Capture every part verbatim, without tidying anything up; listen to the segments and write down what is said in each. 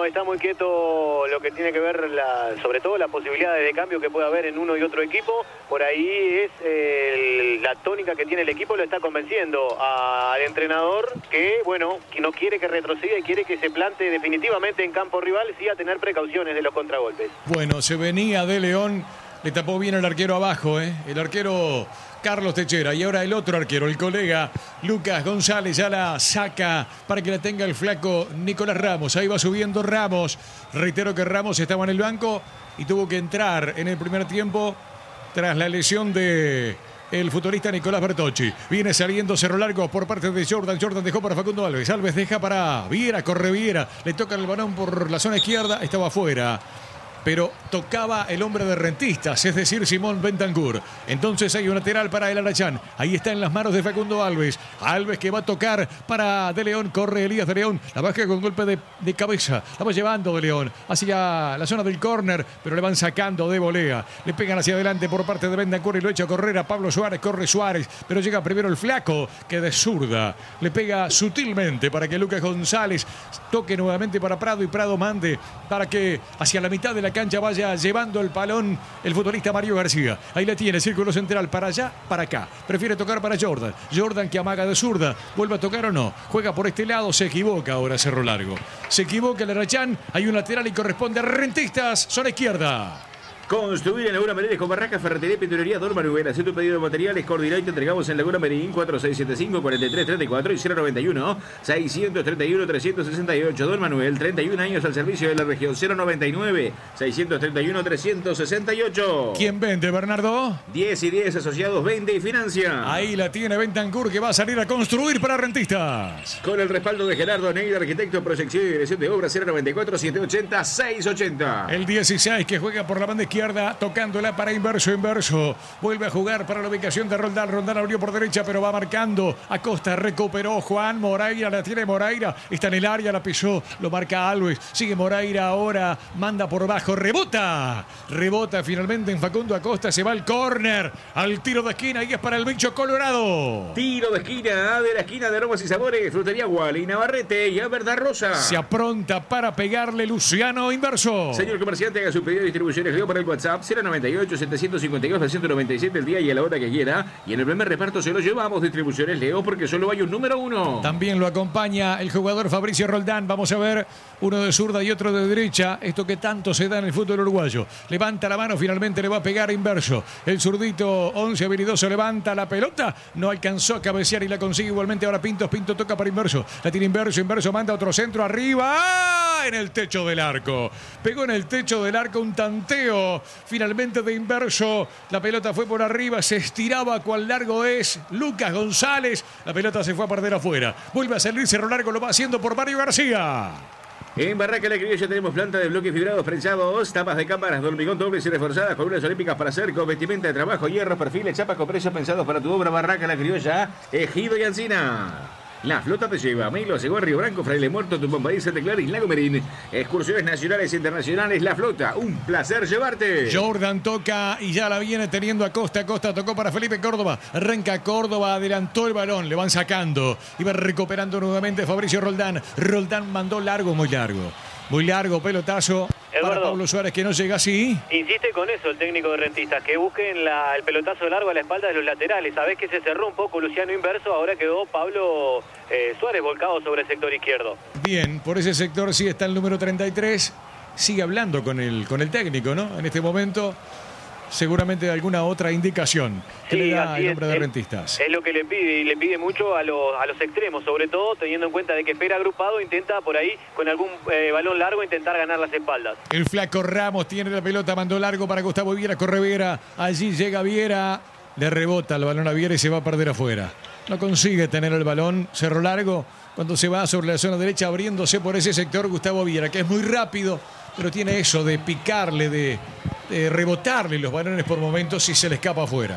está muy quieto lo que tiene que ver, la, sobre todo las posibilidades de cambio que puede haber en uno y otro equipo. Por ahí es eh, la tónica que tiene el equipo, lo está convenciendo al entrenador que, bueno, que no quiere que retroceda y quiere que se plante definitivamente en campo rival, sí a tener precauciones de los contragolpes. Bueno, se venía de León, le tapó bien el arquero abajo, ¿eh? El arquero Carlos Techera. Y ahora el otro arquero, el colega Lucas González, ya la saca para que la tenga el flaco Nicolás Ramos. Ahí va subiendo Ramos. Reitero que Ramos estaba en el banco y tuvo que entrar en el primer tiempo tras la lesión de el futbolista Nicolás Bertocci. Viene saliendo Cerro Largo por parte de Jordan. Jordan dejó para Facundo Alves. Alves deja para Viera, corre Viera. Le toca el balón por la zona izquierda. Estaba afuera. Pero tocaba el hombre de Rentistas, es decir, Simón Bentancur. Entonces hay un lateral para el Arachán. Ahí está en las manos de Facundo Alves. Alves que va a tocar para De León. Corre Elías De León. La baja con golpe de, de cabeza. La va llevando De León hacia la zona del córner, pero le van sacando de volea. Le pegan hacia adelante por parte de Bentancur y lo echa a correr a Pablo Suárez. Corre Suárez, pero llega primero el flaco que de zurda le pega sutilmente para que Lucas González toque nuevamente para Prado y Prado mande para que hacia la mitad de la cancha vaya llevando el balón el futbolista Mario García. Ahí la tiene, círculo central para allá, para acá. Prefiere tocar para Jordan. Jordan que amaga de zurda. ¿Vuelve a tocar o no? Juega por este lado, se equivoca ahora Cerro Largo. Se equivoca el Arachán. Hay un lateral y corresponde a Rentistas, zona izquierda. Construir en Laguna Merín con Barracas, Ferretería y Pinturería Dorma Nubera. Haz tu pedido de materiales, coordina y te entregamos en Laguna Merín cuatro seis siete cinco, cuatro tres tres cuatro y cero noventa y uno, seiscientos treinta y uno, trescientos sesenta y ocho. Don Manuel, treinta y un años al servicio de la región. Cero noventa y nueve, seiscientos treinta y uno, trescientos sesenta y ocho. ¿Quién vende, Bernardo? diez y diez asociados, vende y financia. Ahí la tiene Bentancur que va a salir a construir para Rentistas. Con el respaldo de Gerardo Neira, arquitecto, proyección y dirección de obra. Cero noventa y cuatro, setecientos ochenta, seiscientos ochenta. El dieciséis que juega por la banda izquierda, tocándola para Inverso, Inverso. Vuelve a jugar para la ubicación de Roldán. Roldán abrió por derecha, pero va marcando. Acosta recuperó Juan Moreira, la tiene Moreira. Está en el área, la pisó, lo marca Alves. Sigue Moreira ahora, manda por bajo, rebota. Rebota finalmente en Facundo Acosta, se va al córner, al tiro de esquina y es para el bicho colorado. Tiro de esquina, de la esquina de Aromas y Sabores, Frutería Wally, Navarrete y Verdad Rosa. Se apronta para pegarle Luciano Inverso. Señor comerciante, haga su pedido de distribuciones Leo para el WhatsApp cero noventa y ocho, setecientos cincuenta y dos, trescientos noventa y siete el día y a la hora que quiera. Y en el primer reparto se lo llevamos. Distribuciones Leo porque solo hay un número uno. También lo acompaña el jugador Fabricio Roldán. Vamos a ver, uno de zurda y otro de derecha. Esto que tanto se da en el fútbol uruguayo. Levanta la mano, finalmente le va a pegar Inverso. El zurdito once habilidoso levanta la pelota. No alcanzó a cabecear y la consigue igualmente ahora Pintos. Pinto toca para Inverso. La tiene Inverso. Inverso manda otro centro arriba. ¡Ah! En el techo del arco. Pegó en el techo del arco un tanteo. Finalmente de Inverso. La pelota fue por arriba. Se estiraba cuán largo es Lucas González. La pelota se fue a perder afuera. Vuelve a salir Cerro Largo. Lo va haciendo por Mario García. En Barraca La Criolla tenemos planta de bloques fibrados, prensados, tapas de cámaras de hormigón dobles y reforzadas, columnas olímpicas para cerco, vestimenta de trabajo, hierros, perfiles, chapas con precios pensados para tu obra. Barraca La Criolla, Ejido y Encina. La flota te lleva Milo, Segura, Río Branco, Fraile Muerto, Tumbón País, Santa Clara y Lago Merín. Excursiones nacionales e internacionales, La Flota. Un placer llevarte. Jordan toca y ya la viene teniendo a Costa. Costa tocó para Felipe Córdoba. Arranca Córdoba, adelantó el balón. Le van sacando. Iba recuperando nuevamente Fabricio Roldán. Roldán mandó largo, muy largo. Muy largo, pelotazo. Eduardo, para Pablo Suárez, que no llega así. Insiste con eso el técnico de Rentistas, que busquen la, el pelotazo largo a la espalda de los laterales. Sabés que se cerró un poco Luciano Inverso, ahora quedó Pablo eh, Suárez volcado sobre el sector izquierdo. Bien, por ese sector sí está el número treinta y tres. Sigue hablando con el, con el técnico, ¿no? En este momento, seguramente de alguna otra indicación que sí, le da el hombre de es, Rentistas. Es lo que le pide, y le pide mucho a los, a los extremos, sobre todo teniendo en cuenta de que espera agrupado, intenta por ahí con algún eh, balón largo intentar ganar las espaldas. El flaco Ramos tiene la pelota, mandó largo para Gustavo Viera, corre Viera, allí llega Viera, le rebota el balón a Viera y se va a perder afuera. No consigue tener el balón, Cerro Largo, cuando se va sobre la zona derecha abriéndose por ese sector Gustavo Viera, que es muy rápido, pero tiene eso de picarle, de, de rebotarle los balones por momentos si se le escapa afuera.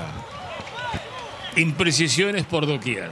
Imprecisiones por doquier.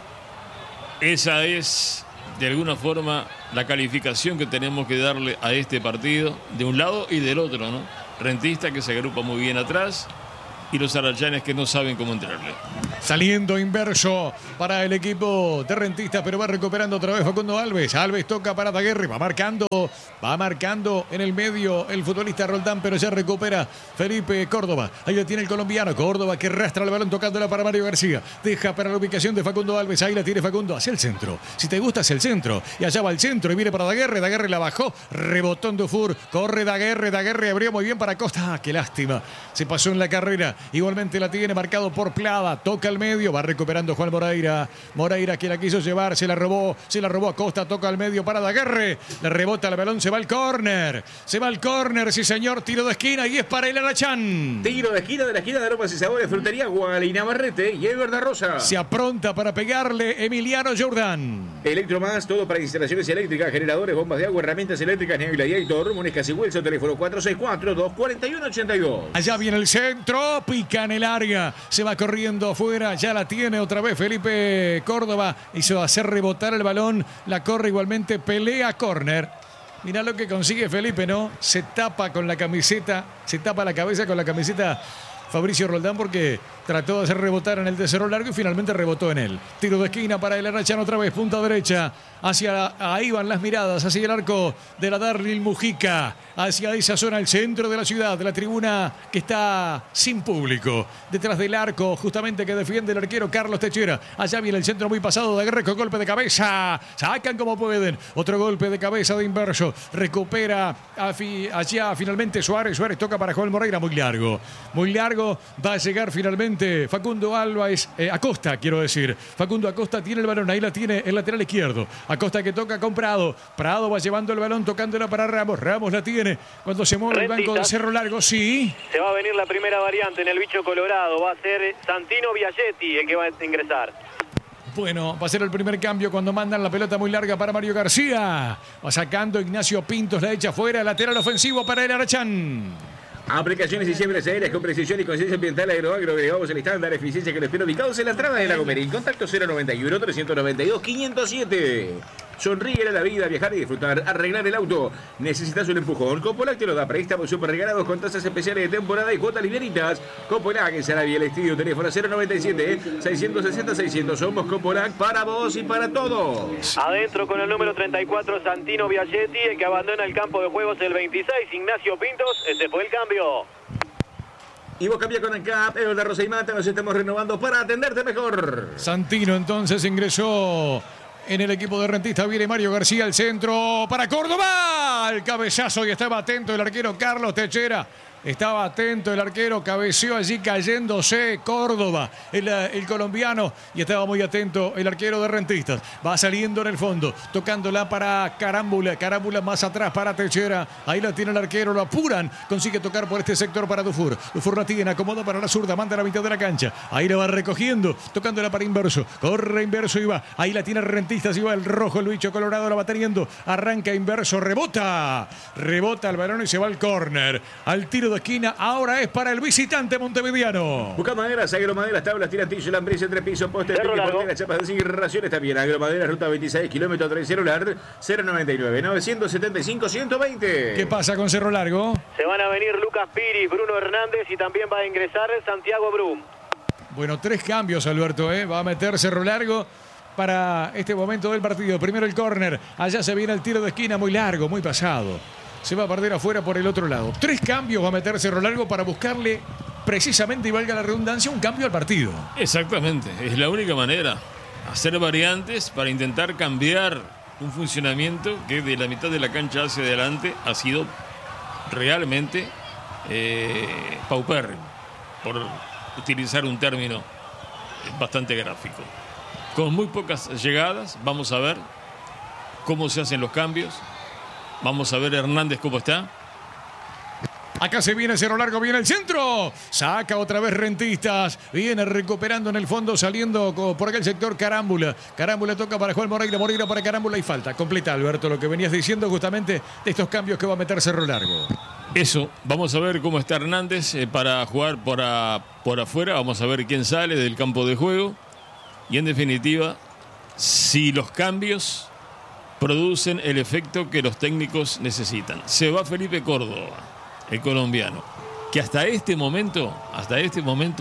Esa es, de alguna forma, la calificación que tenemos que darle a este partido, de un lado y del otro, ¿no? Rentista, que se agrupa muy bien atrás, y los arayanes que no saben cómo entrarle. Saliendo inverso para el equipo de Rentistas, pero va recuperando otra vez Facundo Alves. Alves toca para Daguerre, va marcando, va marcando en el medio el futbolista Roldán, pero ya recupera Felipe Córdoba. Ahí lo tiene el colombiano, Córdoba que arrastra el balón tocándola para Mario García. Deja para la ubicación de Facundo Alves, ahí la tiene Facundo hacia el centro. Si te gusta hacia el centro, y allá va el centro y viene para Daguerre, Daguerre la bajó, rebotó en Dufour, corre Daguerre, Daguerre abrió muy bien para Costa. Ah, qué lástima, se pasó en la carrera. Igualmente la tiene marcado por Plada, toca al medio, va recuperando Juan Moreira. Moreira que la quiso llevar, se la robó, se la robó a Costa, toca al medio para Daguerre. Le rebota el balón, se va al córner. Se va al córner, sí señor, tiro de esquina y es para el Arachán. Tiro de esquina de la esquina de Aromas y Sabores, Frutería Guali Navarrete y Ever da Rosa. Se apronta para pegarle Emiliano Jordan. Electromás, todo para instalaciones eléctricas, generadores, bombas de agua, herramientas eléctricas, New Gladiator, Munescas y Wilson, teléfono cuatro seis cuatro, dos cuatro uno, ocho dos. Allá viene el centro, pica en el área, se va corriendo afuera, ya la tiene otra vez Felipe Córdoba, hizo hacer rebotar el balón, la corre igualmente, pelea córner. Mirá lo que consigue Felipe, ¿no? Se tapa con la camiseta, se tapa la cabeza con la camiseta Fabricio Roldán porque trató de hacer rebotar en el tercero largo y finalmente rebotó en él. Tiro de esquina para el Arachán otra vez, punta derecha. Hacia ahí van las miradas, hacia el arco de la Darlil Mujica. Hacia esa zona, el centro de la ciudad, de la tribuna que está sin público. Detrás del arco, justamente que defiende el arquero Carlos Techera. Allá viene el centro muy pasado de Aguirre con golpe de cabeza. Sacan como pueden. Otro golpe de cabeza de inverso. Recupera allá finalmente Suárez. Suárez toca para Joel Moreira, muy largo. Muy largo. Va a llegar finalmente Facundo Álvarez, eh, Acosta, quiero decir. Facundo Acosta tiene el balón, ahí la tiene el lateral izquierdo. Acosta que toca con Prado. Prado va llevando el balón, tocándola para Ramos. Ramos la tiene. Cuando se mueve el banco de Cerro Largo, sí. Se va a venir la primera variante en el bicho colorado. Va a ser Santino Biagietti el que va a ingresar. Bueno, va a ser el primer cambio cuando mandan la pelota muy larga para Mario García. Va sacando Ignacio Pintos, la echa fuera. Lateral ofensivo para el Arachán. Aplicaciones y siembras aéreas con precisión y conciencia ambiental agroagro. Agregamos el estándar eficiencia que les espera ubicados en la entrada de La Gomerín. Contacto cero noventa y uno, trescientos noventa y dos, quinientos siete. Sonríe a la vida, viajar y disfrutar. Arreglar el auto. ¿Necesitas un empujón? Copolac te lo da. Préstamos super regalados con tasas especiales de temporada y cuotas livianitas. Copolac en Sarabia, el estudio. Teléfono cero noventa y siete, seiscientos sesenta, seiscientos. Somos Copolac para vos y para todos. Adentro con el número treinta y cuatro, Santino Biagietti. El que abandona el campo de juegos el veintiséis, Ignacio Pintos. Ese fue el cambio. Y vos cambia con ANCAP, Ever da Rosa y Mata. Nos estamos renovando para atenderte mejor. Santino entonces ingresó en el equipo de Rentistas. Viene Mario García al centro para Córdoba. El cabezazo y estaba atento el arquero Carlos Techera. Estaba atento el arquero, cabeceó allí cayéndose Córdoba, el, el colombiano, y estaba muy atento el arquero de Rentistas. Va saliendo en el fondo, tocándola para Carámbula, Carámbula más atrás para Techera. Ahí la tiene el arquero, lo apuran, consigue tocar por este sector para Dufour. Dufour la tiene, acomoda para la zurda, manda a la mitad de la cancha. Ahí la va recogiendo, tocándola para Inverso, corre Inverso y va. Ahí la tiene Rentistas y va el rojo, el bicho colorado la va teniendo. Arranca Inverso, rebota, rebota el balón y se va al córner. Al tiro de esquina, ahora es para el visitante montevideano. Busca maderas, agromaderas, tablas, tirantillo, lambrilla, entre piso, poste, porteras, chapas de raciones también. Agromaderas, ruta veintiséis, kilómetro tres, celular cero noventa y nueve, novecientos setenta y cinco, ciento veinte. ¿Qué pasa con Cerro Largo? Se van a venir Lucas Piris, Bruno Hernández y también va a ingresar Santiago Brum. Bueno, tres cambios, Alberto, ¿eh? Va a meter Cerro Largo para este momento del partido. Primero el córner, allá se viene el tiro de esquina muy largo, muy pasado. Se va a perder afuera por el otro lado. Tres cambios va a meter Cerro Largo para buscarle precisamente, y valga la redundancia, un cambio al partido. Exactamente, es la única manera. Hacer variantes para intentar cambiar un funcionamiento que de la mitad de la cancha hacia adelante ha sido realmente eh, paupérrimo, por utilizar un término bastante gráfico. Con muy pocas llegadas, vamos a ver cómo se hacen los cambios. Vamos a ver Hernández cómo está. Acá se viene Cerro Largo, viene el centro. Saca otra vez Rentistas. Viene recuperando en el fondo, saliendo por aquel sector Carámbula. Carámbula toca para Juan Moreira. Moreira para Carámbula y falta. Completa, Alberto, lo que venías diciendo justamente de estos cambios que va a meter Cerro Largo. Eso, vamos a ver cómo está Hernández eh, para jugar por, a, por afuera. Vamos a ver quién sale del campo de juego. Y en definitiva, si los cambios producen el efecto que los técnicos necesitan. Se va Felipe Córdoba, el colombiano, que hasta este momento, hasta este momento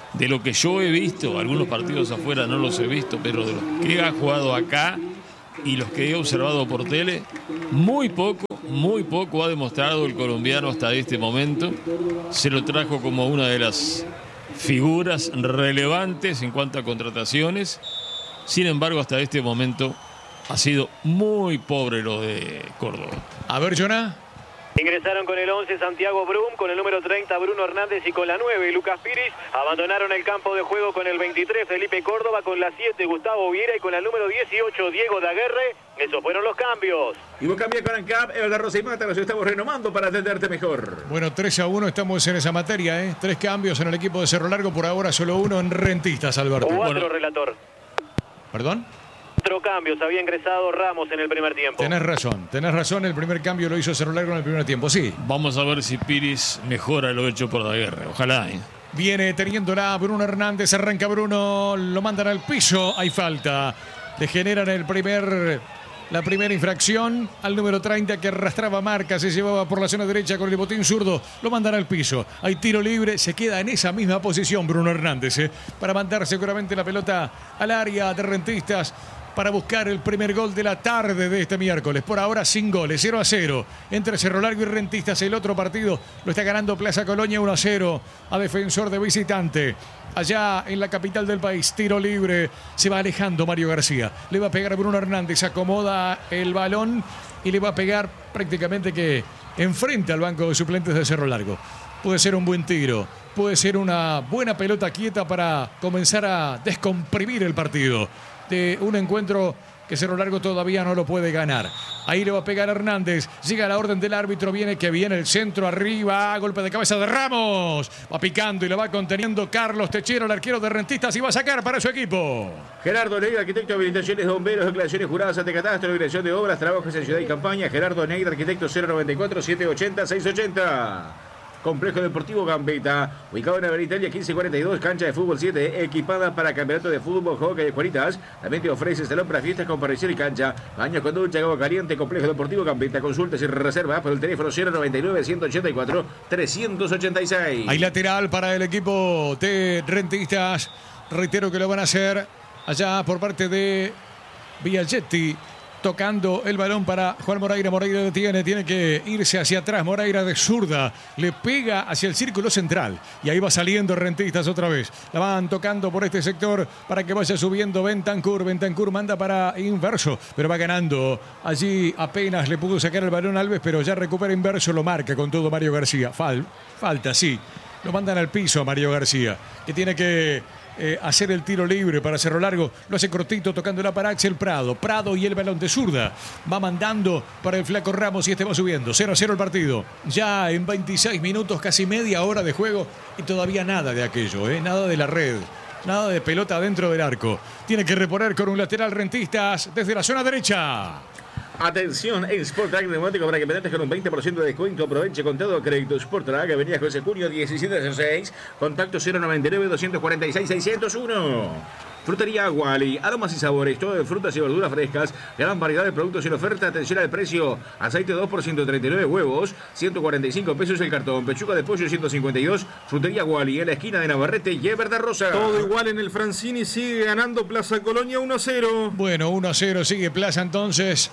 de lo que yo he visto, algunos partidos afuera no los he visto, pero de los que ha jugado acá y los que he observado por tele, muy poco, muy poco ha demostrado el colombiano hasta este momento. Se lo trajo como una de las figuras relevantes en cuanto a contrataciones. Sin embargo, hasta este momento ha sido muy pobre lo de Córdoba. A ver, Jonah. Ingresaron con el once Santiago Brum, con el número treinta Bruno Hernández y con la nueve Lucas Piris. Abandonaron el campo de juego con el veintitrés Felipe Córdoba, con la siete Gustavo Viera y con la número dieciocho Diego Daguerre. Esos fueron los cambios. Y vos cambias con ANCAP, Evalda Rosa y Mata, nos estamos renomando para atenderte mejor. Bueno, tres a uno estamos en esa materia, ¿eh? Tres cambios en el equipo de Cerro Largo, por ahora solo uno en Rentistas, Alberto. Cuatro, Bueno. relator. ¿Perdón? Cuatro cambios, había ingresado Ramos en el primer tiempo. Tenés razón, tenés razón, el primer cambio lo hizo Cerro Largo en el primer tiempo, sí. Vamos a ver si Piris mejora lo hecho por Daguerre, ojalá. ¿eh? Viene teniéndola Bruno Hernández, arranca Bruno, lo mandan al piso, hay falta. Le generan el primer, la primera infracción al número treinta que arrastraba marca, se llevaba por la zona derecha con el botín zurdo, lo mandan al piso. Hay tiro libre, se queda en esa misma posición Bruno Hernández, ¿eh? para mandar seguramente la pelota al área de Rentistas, para buscar el primer gol de la tarde de este miércoles. Por ahora sin goles, cero a cero. Entre Cerro Largo y Rentistas, el otro partido lo está ganando Plaza Colonia uno a cero a Defensor de visitante. Allá en la capital del país, tiro libre. Se va alejando Mario García. Le va a pegar a Bruno Hernández, acomoda el balón y le va a pegar prácticamente que enfrente al banco de suplentes de Cerro Largo. Puede ser un buen tiro, puede ser una buena pelota quieta para comenzar a descomprimir el partido de un encuentro que Cerro Largo todavía no lo puede ganar. Ahí le va a pegar Hernández, llega la orden del árbitro, viene que viene el centro arriba, golpe de cabeza de Ramos, va picando y lo va conteniendo Carlos Techero, el arquero de Rentistas, y va a sacar para su equipo. Gerardo Neida, arquitecto de habilitaciones de bomberos, declaraciones juradas ante catastro, dirección de obras, trabajos en ciudad y campaña. Gerardo Neida, arquitecto, cero noventa y cuatro, setecientos ochenta, seiscientos ochenta. Complejo Deportivo Gambetta, ubicado en Avenida Italia quince cuarenta y dos, cancha de fútbol siete, equipada para campeonato de fútbol, hockey de Juanitas. También te ofrece salón para fiestas con parrillera y cancha, baños con ducha, agua caliente. Complejo Deportivo Gambetta, consultas y reservas por el teléfono cero noventa y nueve, ciento ochenta y cuatro, trescientos ochenta y seis. Hay lateral para el equipo de Rentistas, reitero que lo van a hacer allá por parte de Villagetti. Tocando el balón para Juan Moreira. Moreira lo tiene, tiene que irse hacia atrás. Moreira de zurda, le pega hacia el círculo central. Y ahí va saliendo Rentistas otra vez. La van tocando por este sector para que vaya subiendo Bentancur. Bentancur manda para Inverso, pero va ganando. Allí apenas le pudo sacar el balón Alves, pero ya recupera Inverso, lo marca con todo Mario García. Fal, falta, sí. Lo mandan al piso a Mario García, que tiene que Eh, hacer el tiro libre para Cerro Largo. Lo hace cortito, tocándola para Axel Prado. Prado y el balón de zurda. Va mandando para el flaco Ramos y este va subiendo. cero a cero el partido. Ya en veintiséis minutos, casi media hora de juego y todavía nada de aquello, ¿eh? Nada de la red. Nada de pelota dentro del arco. Tiene que reponer con un lateral Rentistas desde la zona derecha. Atención, en Sport Track neumático para que pendientes con un veinte por ciento de descuento. Aproveche con todo crédito. Sport Track, Avenida José Junio diecisiete cero seis. Contacto cero noventa y nueve, doscientos cuarenta y seis, seiscientos uno. Frutería Wally, aromas y sabores, todo de frutas y verduras frescas, gran variedad de productos en oferta. Atención al precio: aceite dos por ciento treinta y nueve, huevos ciento cuarenta y cinco pesos el cartón, pechuga de pollo ciento cincuenta y dos. Frutería Wally, en la esquina de Navarrete y Everda Rosa. Todo igual en el Francini, sigue ganando Plaza Colonia uno a cero. Bueno, uno a cero sigue Plaza entonces.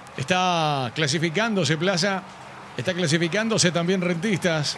Está clasificándose Plaza, está clasificándose también Rentistas.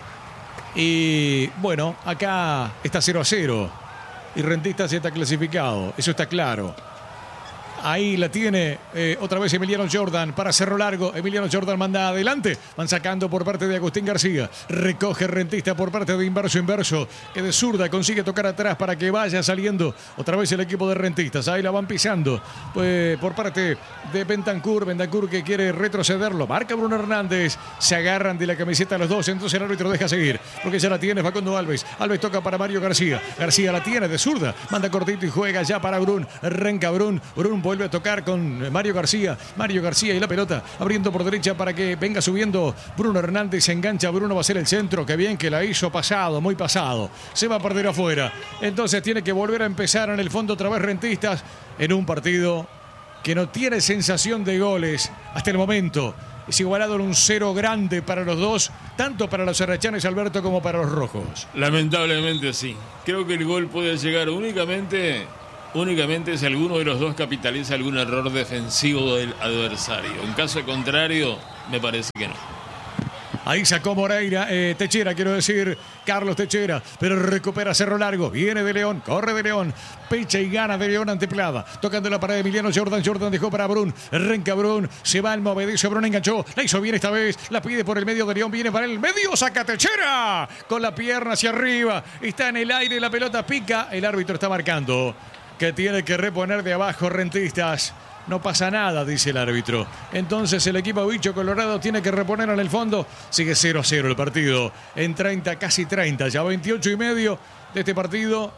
Y bueno, acá está cero a cero. Y Rentistas ya está clasificado, eso está claro. Ahí la tiene eh, otra vez Emiliano Jordan para Cerro Largo. Emiliano Jordan manda adelante. Van sacando por parte de Agustín García. Recoge Rentista por parte de Inverso Inverso, que de zurda consigue tocar atrás para que vaya saliendo otra vez el equipo de Rentistas. Ahí la van pisando pues, por parte de Bentancur. Bentancur que quiere retrocederlo. Marca Bruno Hernández. Se agarran de la camiseta los dos. Entonces el árbitro deja seguir porque ya la tiene Facundo Alves. Alves toca para Mario García. García la tiene de zurda. Manda cortito y juega ya para Brun. Arranca Brun. Brun vuelve a tocar con Mario García. Mario García y la pelota abriendo por derecha para que venga subiendo Bruno Hernández. Se engancha Bruno, va a ser el centro. Qué bien que la hizo pasado, muy pasado. Se va a perder afuera. Entonces tiene que volver a empezar en el fondo otra vez Rentistas en un partido que no tiene sensación de goles hasta el momento. es igualado en un cero grande para los dos, tanto para los serrachanes, Alberto, como para los rojos. Lamentablemente sí. Creo que el gol puede llegar únicamente, únicamente si alguno de los dos capitaliza algún error defensivo del adversario. En caso contrario, me parece que no. Ahí sacó Moreira, eh, Techera, quiero decir, Carlos Techera, pero recupera Cerro Largo, viene de León, corre de León, pecha y gana de León ante Plada, tocando la pared de Emiliano Jordan, Jordan dejó para Brun, arranca Brun, se va al movedizo, Brun enganchó, la hizo bien esta vez, la pide por el medio de León, viene para el medio, saca Techera, con la pierna hacia arriba, está en el aire, la pelota pica, el árbitro está marcando que tiene que reponer de abajo Rentistas. No pasa nada, dice el árbitro. Entonces el equipo bicho colorado tiene que reponer en el fondo. Sigue cero a cero el partido. En treinta, casi treinta, ya veintiocho y medio de este partido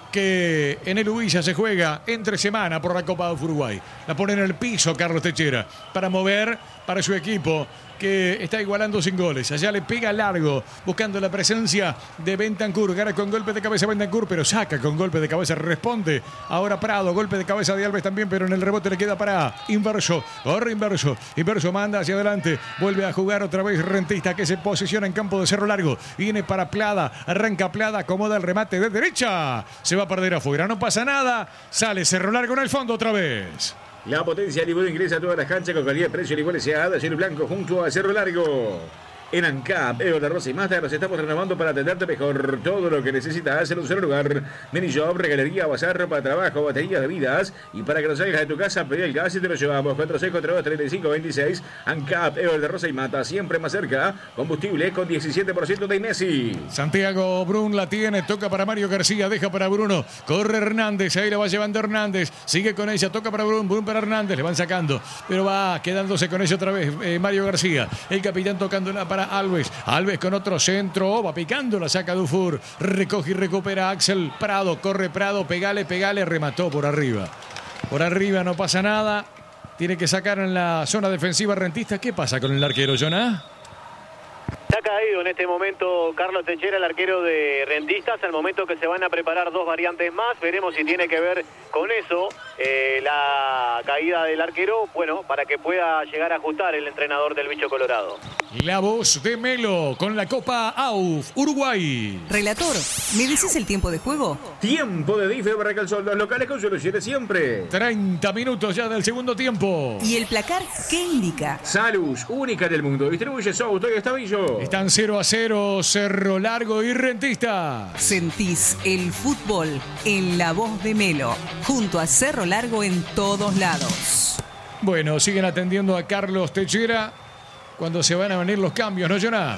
que en el Ubilla se juega entre semana por la Copa de Uruguay. La pone en el piso Carlos Techera para mover para su equipo que está igualando sin goles. Allá le pega largo, buscando la presencia de Bentancur. Gana con golpe de cabeza Bentancur, pero saca con golpe de cabeza. Responde ahora Prado. Golpe de cabeza de Alves también, pero en el rebote le queda para Inverso. Corre Inverso. Inverso manda hacia adelante. Vuelve a jugar otra vez Rentista, que se posiciona en campo de Cerro Largo. Viene para Plada. Arranca Plada. Acomoda el remate de derecha. Se va a perder afuera. No pasa nada. Sale Cerro Largo en el fondo otra vez. La potencia de nivel ingresa a todas las canchas con calidad, precio y igual se ha dado blanco junto a Cerro Largo. En ANCAP, Eo de Rosa y Mazda nos estamos renovando para atenderte mejor. Todo lo que necesitas en un solo lugar. Minishop, regalería, bazar, para trabajo, baterías de vidas. Y para que nos salgas de tu casa, pedí el gas y te lo llevamos. cuatro seis cuatro dos, treinta y cinco veintiséis. ANCAP, Eo de Rosa y Mata, siempre más cerca. Combustible con diecisiete por ciento de Messi. Santiago Brun la tiene, toca para Mario García, deja para Bruno. Corre Hernández, ahí la va llevando Hernández. Sigue con ella, toca para Brun, Brun para Hernández. Le van sacando, pero va quedándose con ella otra vez eh, Mario García. El capitán tocándola para Alves. Alves con otro centro. Va picando, la saca Dufour. Recoge y recupera Axel Prado. Corre Prado. Pegale, pegale. Remató por arriba. Por arriba no pasa nada. Tiene que sacar en la zona defensiva Rentista. ¿Qué pasa con el arquero, Jonah? Se ha caído en este momento Carlos Techera, el arquero de Rentistas, al momento que se van a preparar dos variantes más. Veremos si tiene que ver con eso eh, la caída del arquero, bueno, para que pueda llegar a ajustar el entrenador del bicho colorado. La voz de Melo con la Copa A U F Uruguay. Relator, ¿me dices el tiempo de juego? Tiempo de D I F Barraca al Sol, los locales con soluciones siempre. treinta minutos ya del segundo tiempo. ¿Y el placar qué indica? Salus, única del mundo. Distribuye Souto y Estavillo. Están cero a cero Cerro Largo y Rentista. Sentís el fútbol en la voz de Melo, junto a Cerro Largo en todos lados. Bueno, siguen atendiendo a Carlos Techera cuando se van a venir los cambios, ¿no, Jonah?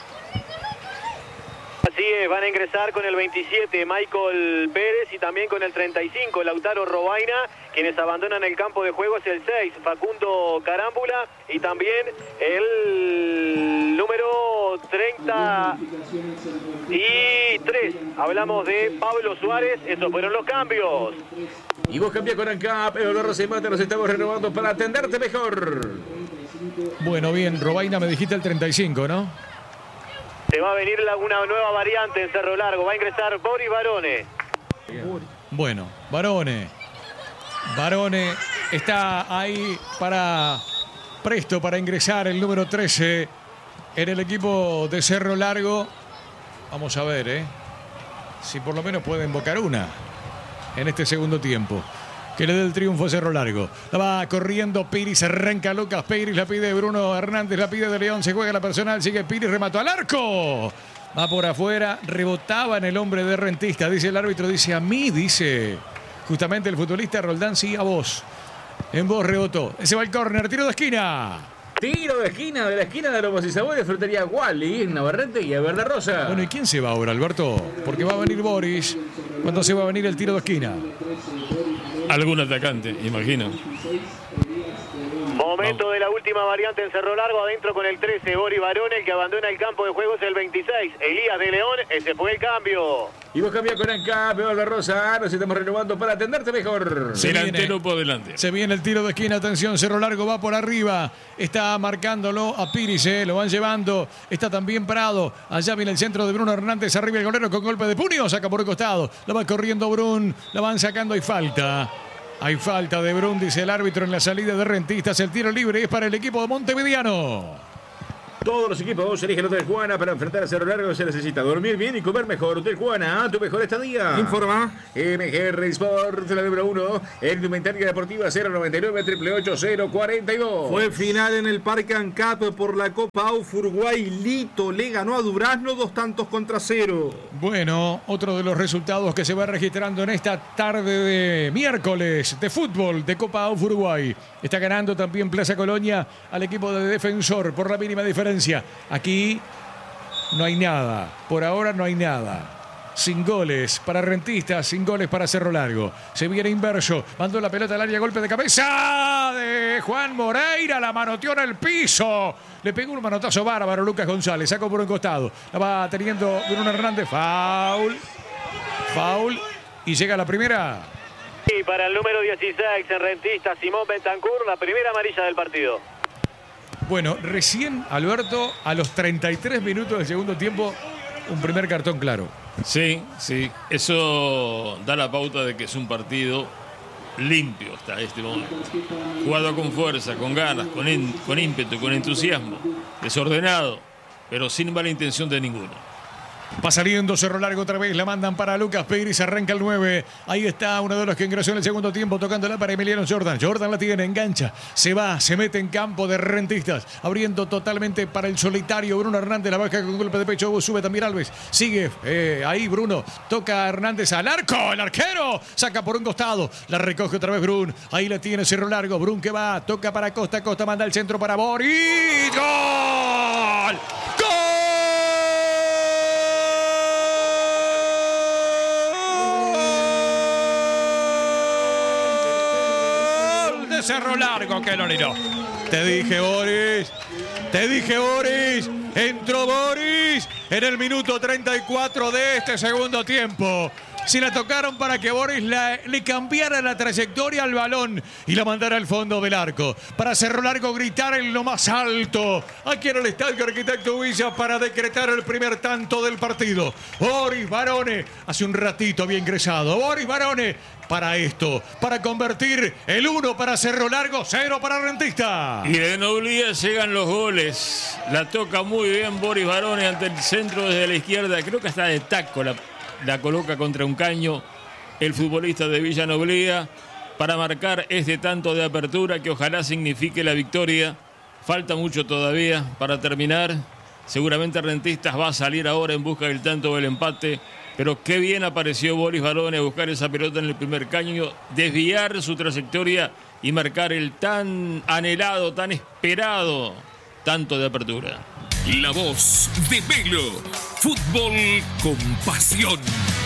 Así es, van a ingresar con el veintisiete Michael Pérez y también con el treinta y cinco Lautaro Robaina. Quienes abandonan el campo de juego es el seis Facundo Carámbula y también el número treinta y tres. Hablamos de Pablo Suárez. Esos fueron los cambios. Y vos cambiás con ANCAP, Eo de Rosa y Mata, nos estamos renovando para atenderte mejor. Bueno, bien, Robaina me dijiste el treinta y cinco, ¿no? Se va a venir la, una nueva variante en Cerro Largo. Va a ingresar Boris Barone. Bueno, Barone. Barone está ahí para presto para ingresar el número trece en el equipo de Cerro Largo. Vamos a ver, ¿eh? Si por lo menos puede invocar una en este segundo tiempo. Que le dé el triunfo a Cerro Largo. La va corriendo Piris, arranca Lucas Piris, la pide Bruno Hernández, la pide de León, se juega la personal, sigue Piris, remató al arco. Va por afuera, rebotaba en el hombre de Rentista, dice el árbitro, dice a mí, dice justamente el futbolista Roldán, sí, a vos. En vos rebotó. Ese va el córner, tiro de esquina. Tiro de esquina, de la esquina de Aromos y Sabores, Frutería Wally, Navarrete y Verde Rosa. Bueno, ¿y quién se va ahora, Alberto? Porque va a venir Boris. ¿Cuándo se va a venir el tiro de esquina? Algún atacante, imagino. Momento de la última variante en Cerro Largo, adentro con el trece, Boris Barone. El que abandona el campo de juego es el veintiséis, Elías de León. Ese fue el cambio. Y vos cambiás con ANCAP, Verde Rosa, nos estamos renovando para atenderte mejor. Delantero por delante. Se viene el tiro de esquina, atención, Cerro Largo va por arriba. Está marcándolo a Piris, eh, lo van llevando. Está también Prado. Allá viene el centro de Bruno Hernández, arriba el golero con golpe de puño, saca por el costado. La va corriendo Brun, la van sacando y falta. Hay falta de Brun, dice el árbitro en la salida de Rentistas. El tiro libre es para el equipo de Montevideano. Todos los equipos eligen Hotel Juana para enfrentar a Cerro Largo. Se necesita dormir bien y comer mejor. Hotel Juana, tu mejor estadía. Informa M G R Sport, la número uno. En indumentaria deportiva cero noventa y nueve, triple ocho, cero cuarenta y dos. Fue final en el Parque ANCAP por la Copa A U F Uruguay. Lito le ganó a Durazno dos tantos contra cero. Bueno, otro de los resultados que se va registrando en esta tarde de miércoles de fútbol de Copa A U F Uruguay. Está ganando también Plaza Colonia al equipo de Defensor por la mínima diferencia. Aquí no hay nada, por ahora no hay nada. Sin goles para Rentistas, sin goles para Cerro Largo. Se viene inverso, mandó la pelota al área, golpe de cabeza de Juan Moreira, la manoteó en el piso. Le pegó un manotazo bárbaro Lucas González, sacó por un costado. La va teniendo Bruno Hernández, foul, foul y llega la primera. Y para el número dieciséis en Rentistas, Simón Bentancur, la primera amarilla del partido. Bueno, recién, Alberto, a los treinta y tres minutos del segundo tiempo, un primer cartón claro. Sí, sí. Eso da la pauta de que es un partido limpio hasta este momento. Jugado con fuerza, con ganas, con, in, con ímpetu, con entusiasmo. Desordenado, pero sin mala intención de ninguno. Va saliendo Cerro Largo otra vez, la mandan para Lucas Pérez, arranca el nueve. Ahí está uno de los que ingresó en el segundo tiempo, tocándola para Emiliano Jordan. Jordan la tiene, engancha, se va, se mete en campo de Rentistas, abriendo totalmente para el solitario Bruno Hernández, la baja con golpe de pecho, sube también Alves, sigue eh, ahí Bruno, toca a Hernández al arco, el arquero, saca por un costado, la recoge otra vez Brun, ahí la tiene Cerro Largo, Brun que va, toca para Costa, Costa manda el centro para Boris, ¡gol! Cerro Largo que no miró. Te dije, Boris. Te dije, Boris. Entró Boris en el minuto treinta y cuatro de este segundo tiempo. Se la tocaron para que Boris la, le cambiara la trayectoria al balón y la mandara al fondo del arco. Para Cerro Largo gritar en lo más alto. Aquí en el Estadio Arquitecto Villa para decretar el primer tanto del partido. Boris Barone, hace un ratito había ingresado. Boris Barone para esto, para convertir el uno para Cerro Largo, cero para Rentista. Y de Noblía llegan los goles. La toca muy bien Boris Barone ante el centro desde la izquierda. Creo que hasta de taco la La coloca contra un caño el futbolista de Villa Noblía para marcar este tanto de apertura que ojalá signifique la victoria. Falta mucho todavía para terminar. Seguramente Rentistas va a salir ahora en busca del tanto del empate. Pero qué bien apareció Boris Barone a buscar esa pelota en el primer caño, desviar su trayectoria y marcar el tan anhelado, tan esperado tanto de apertura. La voz de Melo. Fútbol con pasión.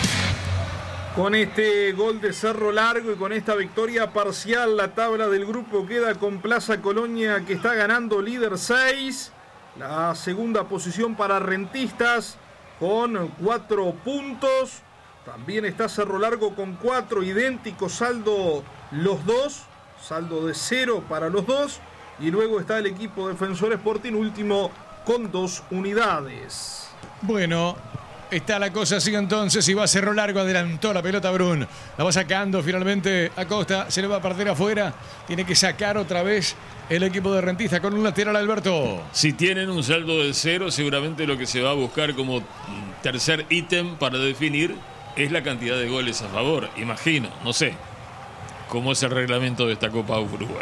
Con este gol de Cerro Largo y con esta victoria parcial, la tabla del grupo queda con Plaza Colonia, que está ganando líder seis. La segunda posición para Rentistas con cuatro puntos. También está Cerro Largo con cuatro, idéntico saldo los dos. Saldo de cero para los dos. Y luego está el equipo Defensor Sporting último con dos unidades. Bueno, está la cosa así entonces y va a Cerro Largo, adelantó la pelota Brun. La va sacando finalmente a Costa, se le va a perder afuera. Tiene que sacar otra vez el equipo de Rentistas con un lateral, Alberto. Si tienen un saldo de cero, seguramente lo que se va a buscar como tercer ítem para definir es la cantidad de goles a favor. Imagino, no sé cómo es el reglamento de esta Copa A U F Uruguay.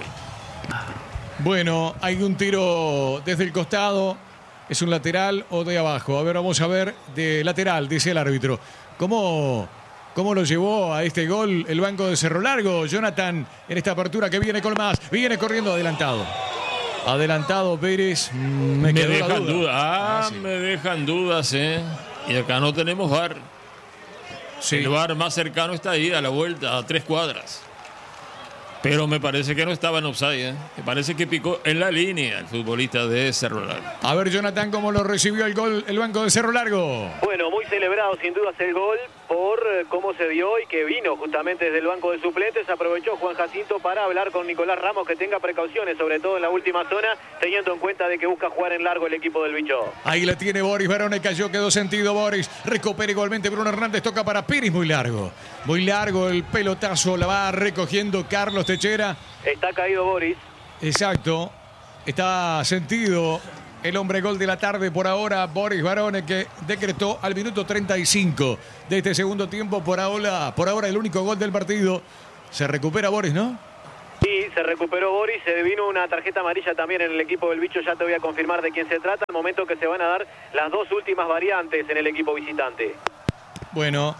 Bueno, hay un tiro desde el costado. ¿Es un lateral o de abajo? A ver, vamos a ver. De lateral, dice el árbitro. ¿Cómo, cómo lo llevó a este gol el banco de Cerro Largo? Jonathan, en esta apertura que viene con más. Viene corriendo adelantado. Adelantado Pérez. Me, me quedó dejan la duda. dudas. Ah, Ah, sí. me dejan dudas, ¿eh? Y acá no tenemos V A R. Sí. El V A R más cercano está ahí, a la vuelta, a tres cuadras. Pero me parece que no estaba en offside, ¿eh? Me parece que picó en la línea el futbolista de Cerro Largo. A ver, Jonathan, cómo lo recibió el gol el banco de Cerro Largo. Bueno, muy celebrado sin dudas el gol. por cómo se dio y que vino justamente desde el banco de suplentes. Aprovechó Juan Jacinto para hablar con Nicolás Ramos que tenga precauciones, sobre todo en la última zona, teniendo en cuenta de que busca jugar en largo el equipo del Bicho. Ahí la tiene Boris Barone, cayó, quedó sentido Boris. Recupera igualmente Bruno Hernández, toca para Piris, muy largo. Muy largo el pelotazo, la va recogiendo Carlos Techera. Está caído Boris. Exacto, está sentido el hombre gol de la tarde por ahora, Boris Barone, que decretó al minuto treinta y cinco de este segundo tiempo, por ahora, por ahora el único gol del partido. Se recupera Boris, ¿no? Sí, se recuperó Boris, se vino una tarjeta amarilla también en el equipo del Bicho, ya te voy a confirmar de quién se trata, al momento que se van a dar las dos últimas variantes en el equipo visitante. Bueno,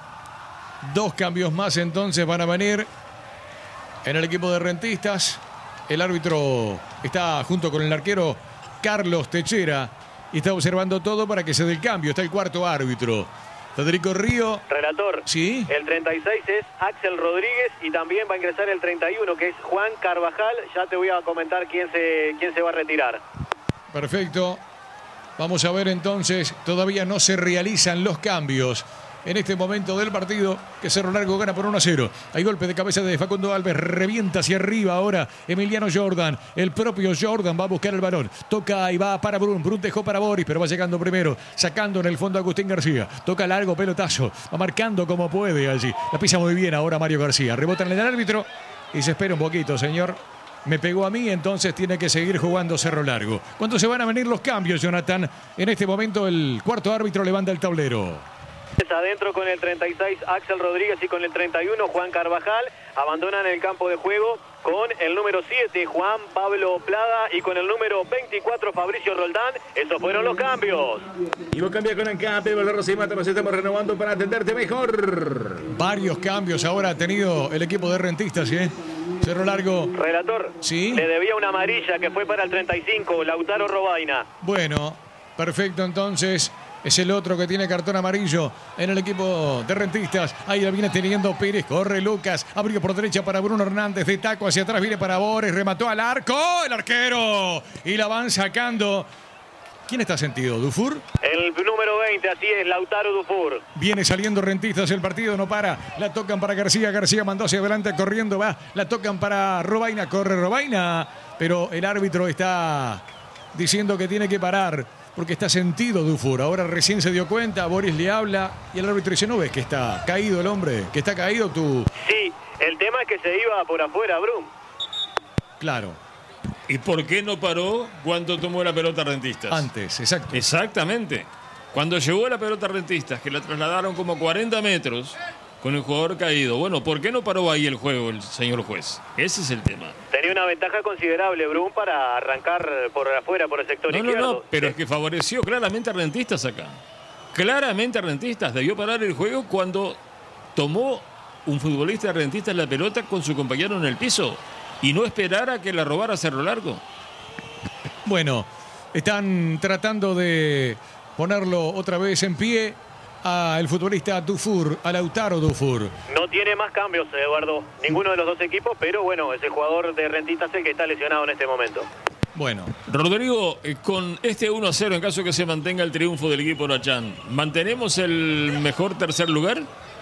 dos cambios más entonces van a venir en el equipo de Rentistas. El árbitro está junto con el arquero Carlos Techera y está observando todo para que se dé el cambio. Está el cuarto árbitro, Federico Río. Relator, sí. El treinta y seis es Axel Rodríguez y también va a ingresar el treinta y uno, que es Juan Carvajal. Ya te voy a comentar quién se, quién se va a retirar. Perfecto. Vamos a ver entonces, todavía no se realizan los cambios en este momento del partido, que Cerro Largo gana por uno a cero. Hay golpe de cabeza de Facundo Alves, revienta hacia arriba ahora Emiliano Jordan. El propio Jordan va a buscar el balón. Toca y va para Brun. Brun dejó para Boris, pero va llegando primero, sacando en el fondo a Agustín García. Toca largo, pelotazo. Va marcando como puede allí. La pisa muy bien ahora Mario García. Rebota en el árbitro y se espera un poquito, señor. Me pegó a mí, entonces tiene que seguir jugando Cerro Largo. ¿Cuándo se van a venir los cambios, Jonathan? En este momento el cuarto árbitro levanta el tablero. Adentro con el treinta y seis Axel Rodríguez y con el treinta y uno Juan Carvajal. Abandonan el campo de juego con el número siete Juan Pablo Plada y con el número veinticuatro Fabricio Roldán. Esos fueron los cambios. Y vos cambias con Ancape, Valorros y Mata, nos estamos renovando para atenderte mejor. Varios cambios ahora ha tenido el equipo de Rentistas, ¿eh? Cerro Largo. Relator, sí. Le debía una amarilla que fue para el treinta y cinco, Lautaro Robaina. Bueno, perfecto entonces. Es el otro que tiene cartón amarillo en el equipo de Rentistas. Ahí la viene teniendo Pérez. Corre Lucas. Abrió por derecha para Bruno Hernández. De taco hacia atrás viene para Boris. Remató al arco. El arquero. Y la van sacando. ¿Quién está sentido? ¿Dufour? El número veinte, así es, Lautaro Dufour. Viene saliendo Rentistas. El partido no para. La tocan para García. García mandó hacia adelante corriendo. Va. La tocan para Robaina. Corre Robaina. Pero el árbitro está diciendo que tiene que parar, porque está sentido Dufour. Ahora recién se dio cuenta, Boris le habla y el árbitro dice, ¿no ves que está caído el hombre? ¿Que está caído tú? Sí, el tema es que se iba por afuera, Brum. Claro. ¿Y por qué no paró cuando tomó la pelota Rentistas? Antes, exacto. Exactamente. Cuando llegó la pelota Rentistas, que la trasladaron como cuarenta metros con el jugador caído. Bueno, ¿por qué no paró ahí el juego el señor juez? Ese es el tema. Tenía una ventaja considerable, Brum, para arrancar por afuera, por el sector no, izquierdo. No, no, pero es que favoreció claramente a Rentistas acá. Claramente a Rentistas. Debió parar el juego cuando tomó un futbolista de Rentistas la pelota con su compañero en el piso y no esperar a que la robara Cerro Largo. Bueno, están tratando de ponerlo otra vez en pie al futbolista Dufour, a Lautaro Dufour. No tiene más cambios, Eduardo, ninguno de los dos equipos, pero bueno, es el jugador de Rentistas el que está lesionado en este momento. Bueno. Rodrigo, con este uno a cero, en caso que se mantenga el triunfo del equipo Huracán, ¿mantenemos el mejor tercer lugar?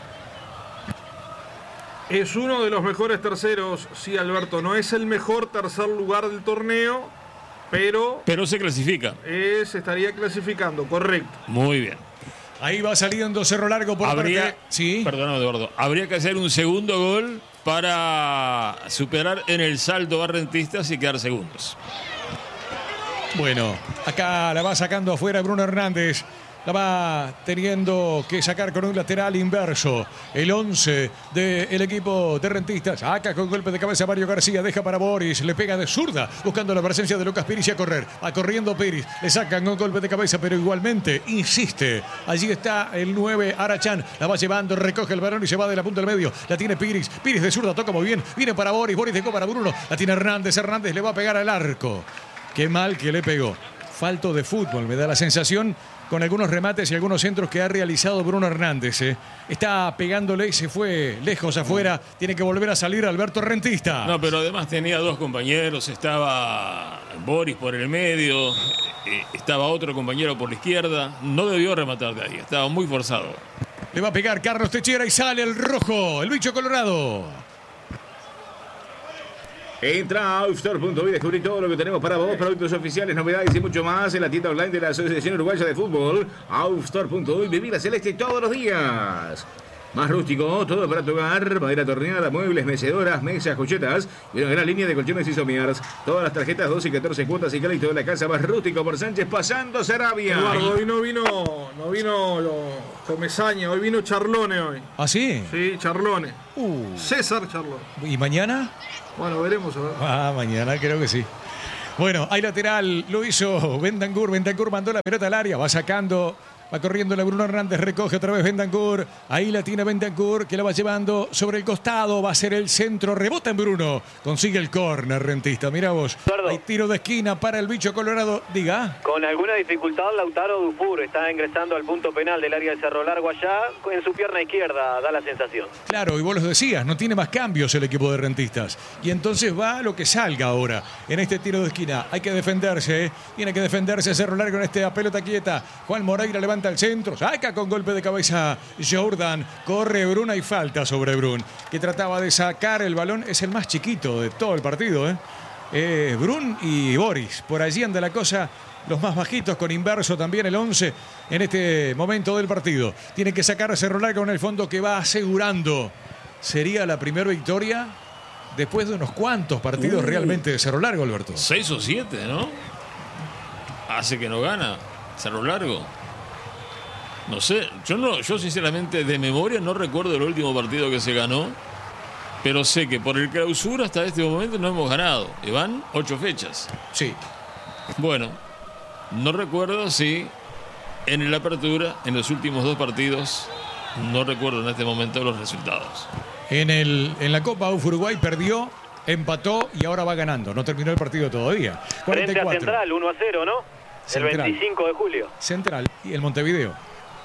Es uno de los mejores terceros, sí, Alberto. No es el mejor tercer lugar del torneo, pero... Pero se clasifica. Eh, se estaría clasificando, correcto. Muy bien. Ahí va saliendo Cerro Largo por habría, parte... Sí. Perdóname, Eduardo. Habría que hacer un segundo gol para superar en el saldo a Rentistas y quedar segundos. Bueno, acá la va sacando afuera Bruno Hernández. La va teniendo que sacar con un lateral inverso. El once del equipo de Rentistas. Acá con golpe de cabeza Mario García. Deja para Boris. Le pega de zurda. Buscando la presencia de Lucas Piris y a correr. Va corriendo Piris. Le sacan con golpe de cabeza, pero igualmente insiste. Allí está el nueve Arachán. La va llevando. Recoge el balón y se va de la punta del medio. La tiene Piris. Piris de zurda. Toca muy bien. Viene para Boris. Boris dejó para Bruno. La tiene Hernández. Hernández le va a pegar al arco. Qué mal que le pegó. Falto de fútbol. Me da la sensación con algunos remates y algunos centros que ha realizado Bruno Hernández. ¿eh? Está pegándole y se fue lejos afuera. Tiene que volver a salir Alberto Rentista. No, pero además tenía dos compañeros. Estaba Boris por el medio. Eh, estaba otro compañero por la izquierda. No debió rematar de ahí. Estaba muy forzado. Le va a pegar Carlos Techera y sale el rojo, el bicho colorado. Entra a Aufstore punto uy y descubrí todo lo que tenemos para vos, productos oficiales, novedades y mucho más en la tienda online de la Asociación Uruguaya de Fútbol. Aufstore punto uy, vivir la celeste todos los días. Más rústico, todo para tu hogar, madera torneada, muebles, mecedoras, mesas, cuchetas y una gran línea de colchones y somiers. Todas las tarjetas doce y catorce cuotas y crédito de la casa más rústico por Sánchez pasando Sarabia. Eduardo, hoy no vino, no vino Comesaña, hoy vino Charlone hoy. ¿Ah, sí? Sí, Charlone. Uh. César Charlone. ¿Y mañana? Bueno, veremos a ver. Ah, mañana creo que sí. Bueno, hay lateral, lo hizo Bentancur. Bentancur mandó la pelota al área, va sacando, va corriendo la Bruno Hernández, recoge otra vez Bentancur. Ahí la tiene Bentancur, que la va llevando sobre el costado, va a ser el centro, rebota en Bruno. Consigue el córner, Rentista, mira vos. Eduardo. Hay tiro de esquina para el bicho colorado, diga. Con alguna dificultad, Lautaro Dufour está ingresando al punto penal del área de Cerro Largo allá, en su pierna izquierda, da la sensación. Claro, y vos los decías, no tiene más cambios el equipo de Rentistas. Y entonces va a lo que salga ahora en este tiro de esquina. Hay que defenderse, ¿eh? Tiene que defenderse Cerro Largo en esta pelota quieta. Juan Moreira levanta el centro, saca con golpe de cabeza Jordan. Corre Brun, y falta sobre Brun, que trataba de sacar el balón. Es el más chiquito de todo el partido, ¿eh? Eh, Brun y Boris. Por allí anda la cosa. Los más bajitos con Inverso también el once en este momento del partido. Tiene que sacar a Cerro Largo en el fondo, que va asegurando. Sería la primera victoria después de unos cuantos partidos uh. realmente de Cerro Largo, Alberto. Seis o siete, ¿no? Hace que no gana Cerro Largo. No sé, yo no, yo sinceramente de memoria no recuerdo el último partido que se ganó, pero sé que por el clausura hasta este momento no hemos ganado. Y van ocho fechas. Sí. Bueno, no recuerdo si en el apertura, en los últimos dos partidos, no recuerdo en este momento los resultados. En, el, en la Copa U F Uruguay perdió, empató y ahora va ganando. No terminó el partido todavía. Frente a Central, uno a cero, ¿no? Central. El veinticinco de julio. Central y el Montevideo.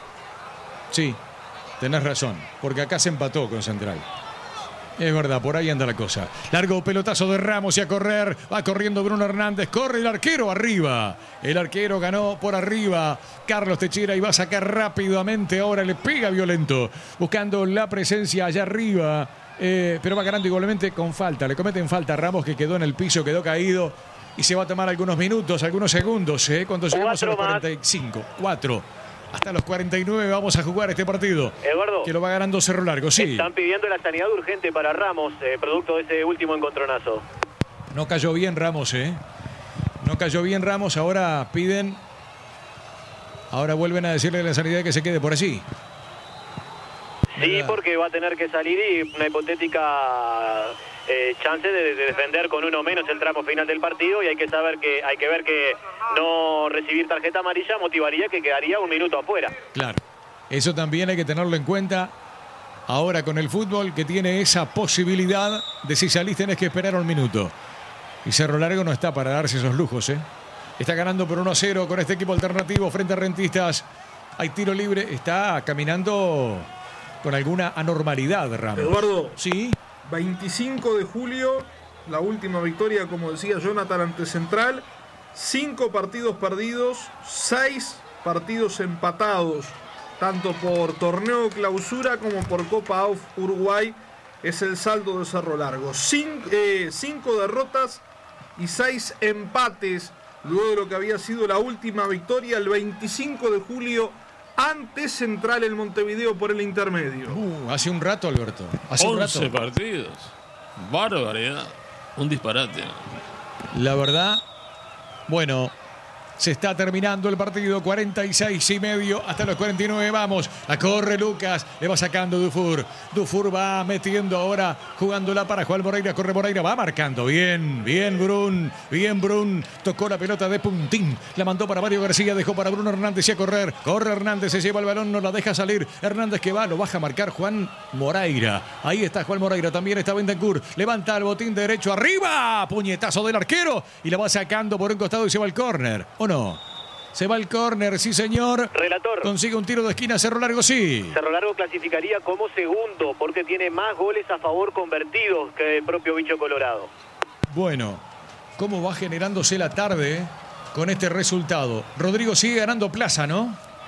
Sí, tenés razón, porque acá se empató con Central. Es verdad, por ahí anda la cosa. Largo pelotazo de Ramos y a correr. Va corriendo Bruno Hernández. Corre el arquero arriba. El arquero ganó por arriba. Carlos Techera y va a sacar rápidamente. Ahora le pega violento. Buscando la presencia allá arriba. Eh, pero va ganando igualmente con falta. Le cometen falta a Ramos, que quedó en el piso, quedó caído. Y se va a tomar algunos minutos, algunos segundos. ¿eh? Cuando llegamos a los cuarenta y cinco. Cuatro. Hasta los cuarenta y nueve vamos a jugar este partido. Eduardo, que lo va ganando Cerro Largo, sí. Están pidiendo la sanidad urgente para Ramos, eh, producto de ese último encontronazo. No cayó bien Ramos, ¿eh? No cayó bien Ramos, ahora piden... Ahora vuelven a decirle a la sanidad que se quede por allí. Sí, porque va a tener que salir y una hipotética eh, chance de, de defender con uno menos el tramo final del partido, y hay que saber que hay que ver que no recibir tarjeta amarilla motivaría que quedaría un minuto afuera. Claro, eso también hay que tenerlo en cuenta ahora con el fútbol, que tiene esa posibilidad de si salís tenés que esperar un minuto. Y Cerro Largo no está para darse esos lujos, ¿eh? Está ganando por uno a cero con este equipo alternativo frente a Rentistas. Hay tiro libre, está caminando con alguna anormalidad, Ramos. Eduardo, sí. veinticinco de julio, la última victoria, como decía Jonathan, ante Central. Cinco partidos perdidos, seis partidos empatados, tanto por torneo clausura como por Copa U F Uruguay. Es el saldo de Cerro Largo. Cinco, eh, cinco derrotas y seis empates, luego de lo que había sido la última victoria el veinticinco de julio ante Central en Montevideo por el intermedio. Uh, hace un rato, Alberto. Hace once un rato. partidos. Barbaridad. Un disparate. La verdad, bueno, se está terminando el partido. cuarenta y seis y medio hasta los cuarenta y nueve. Vamos, la corre Lucas, le va sacando Dufour. Dufour va metiendo ahora, jugándola para Juan Moreira. Corre Moreira, va marcando. Bien, bien Brun, bien Brun. Tocó la pelota de puntín, la mandó para Mario García, dejó para Bruno Hernández y a correr. Corre Hernández, se lleva el balón, no la deja salir. Hernández que va, lo baja a marcar Juan Moreira. Ahí está Juan Moreira, también está Bentancur. Levanta el botín derecho arriba. Puñetazo del arquero y la va sacando por un costado y se va al córner. ¿O no? Se va al córner, sí señor. Relator. Consigue un tiro de esquina, Cerro Largo, sí. Cerro Largo clasificaría como segundo porque tiene más goles a favor convertidos que el propio bicho colorado. Bueno, cómo va generándose la tarde, eh, con este resultado. Rodrigo sigue ganando plaza, ¿no?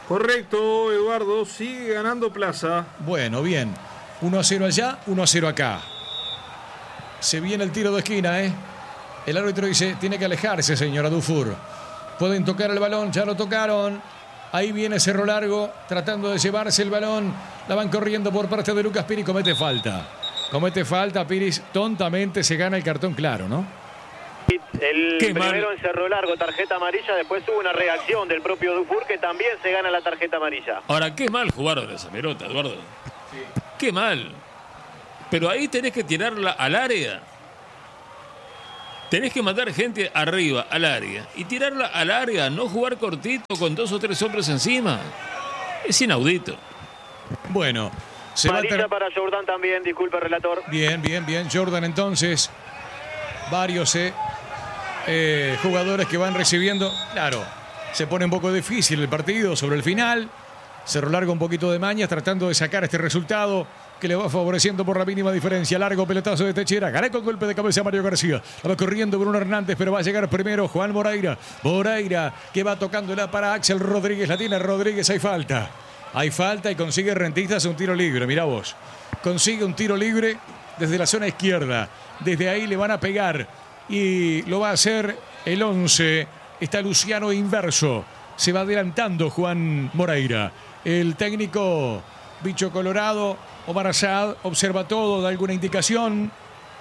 Correcto, Eduardo, sigue ganando Plaza. Bueno, bien. uno a cero allá, uno a cero acá. Se viene el tiro de esquina, ¿eh? El árbitro dice, tiene que alejarse, señora Dufour. Pueden tocar el balón, ya lo tocaron. Ahí viene Cerro Largo, tratando de llevarse el balón. La van corriendo por parte de Lucas Piri, comete falta. Comete falta, Piris tontamente se gana el cartón claro, ¿no? El Qué primero mal. en Cerro Largo, tarjeta amarilla, después hubo una reacción del propio Dufour que también se gana la tarjeta amarilla. Ahora, qué mal jugaron esa pelota, Eduardo. Qué mal. Pero ahí tenés que tirarla al área. Tenés que mandar gente arriba, al área. Y tirarla al área, no jugar cortito con dos o tres hombres encima. Es inaudito. Bueno, se va a Amarilla ter- para Jordan también, disculpe, relator. Bien, bien, bien. Jordan entonces. Varios eh, eh, jugadores que van recibiendo. Claro, se pone un poco difícil el partido sobre el final. Cerro Largo un poquito de mañas tratando de sacar este resultado que le va favoreciendo por la mínima diferencia. Largo pelotazo de Techera. Gané con golpe de cabeza Mario García. La va corriendo Bruno Hernández, pero va a llegar primero Juan Moreira. Moreira que va tocándola para Axel Rodríguez. La tiene Rodríguez, hay falta. Hay falta y consigue Rentistas un tiro libre. Mirá vos. Consigue un tiro libre desde la zona izquierda. Desde ahí le van a pegar. Y lo va a hacer el once. Está Luciano Inverso. Se va adelantando Juan Moreira. El técnico Bicho Colorado, Omar Asad, observa todo, da alguna indicación.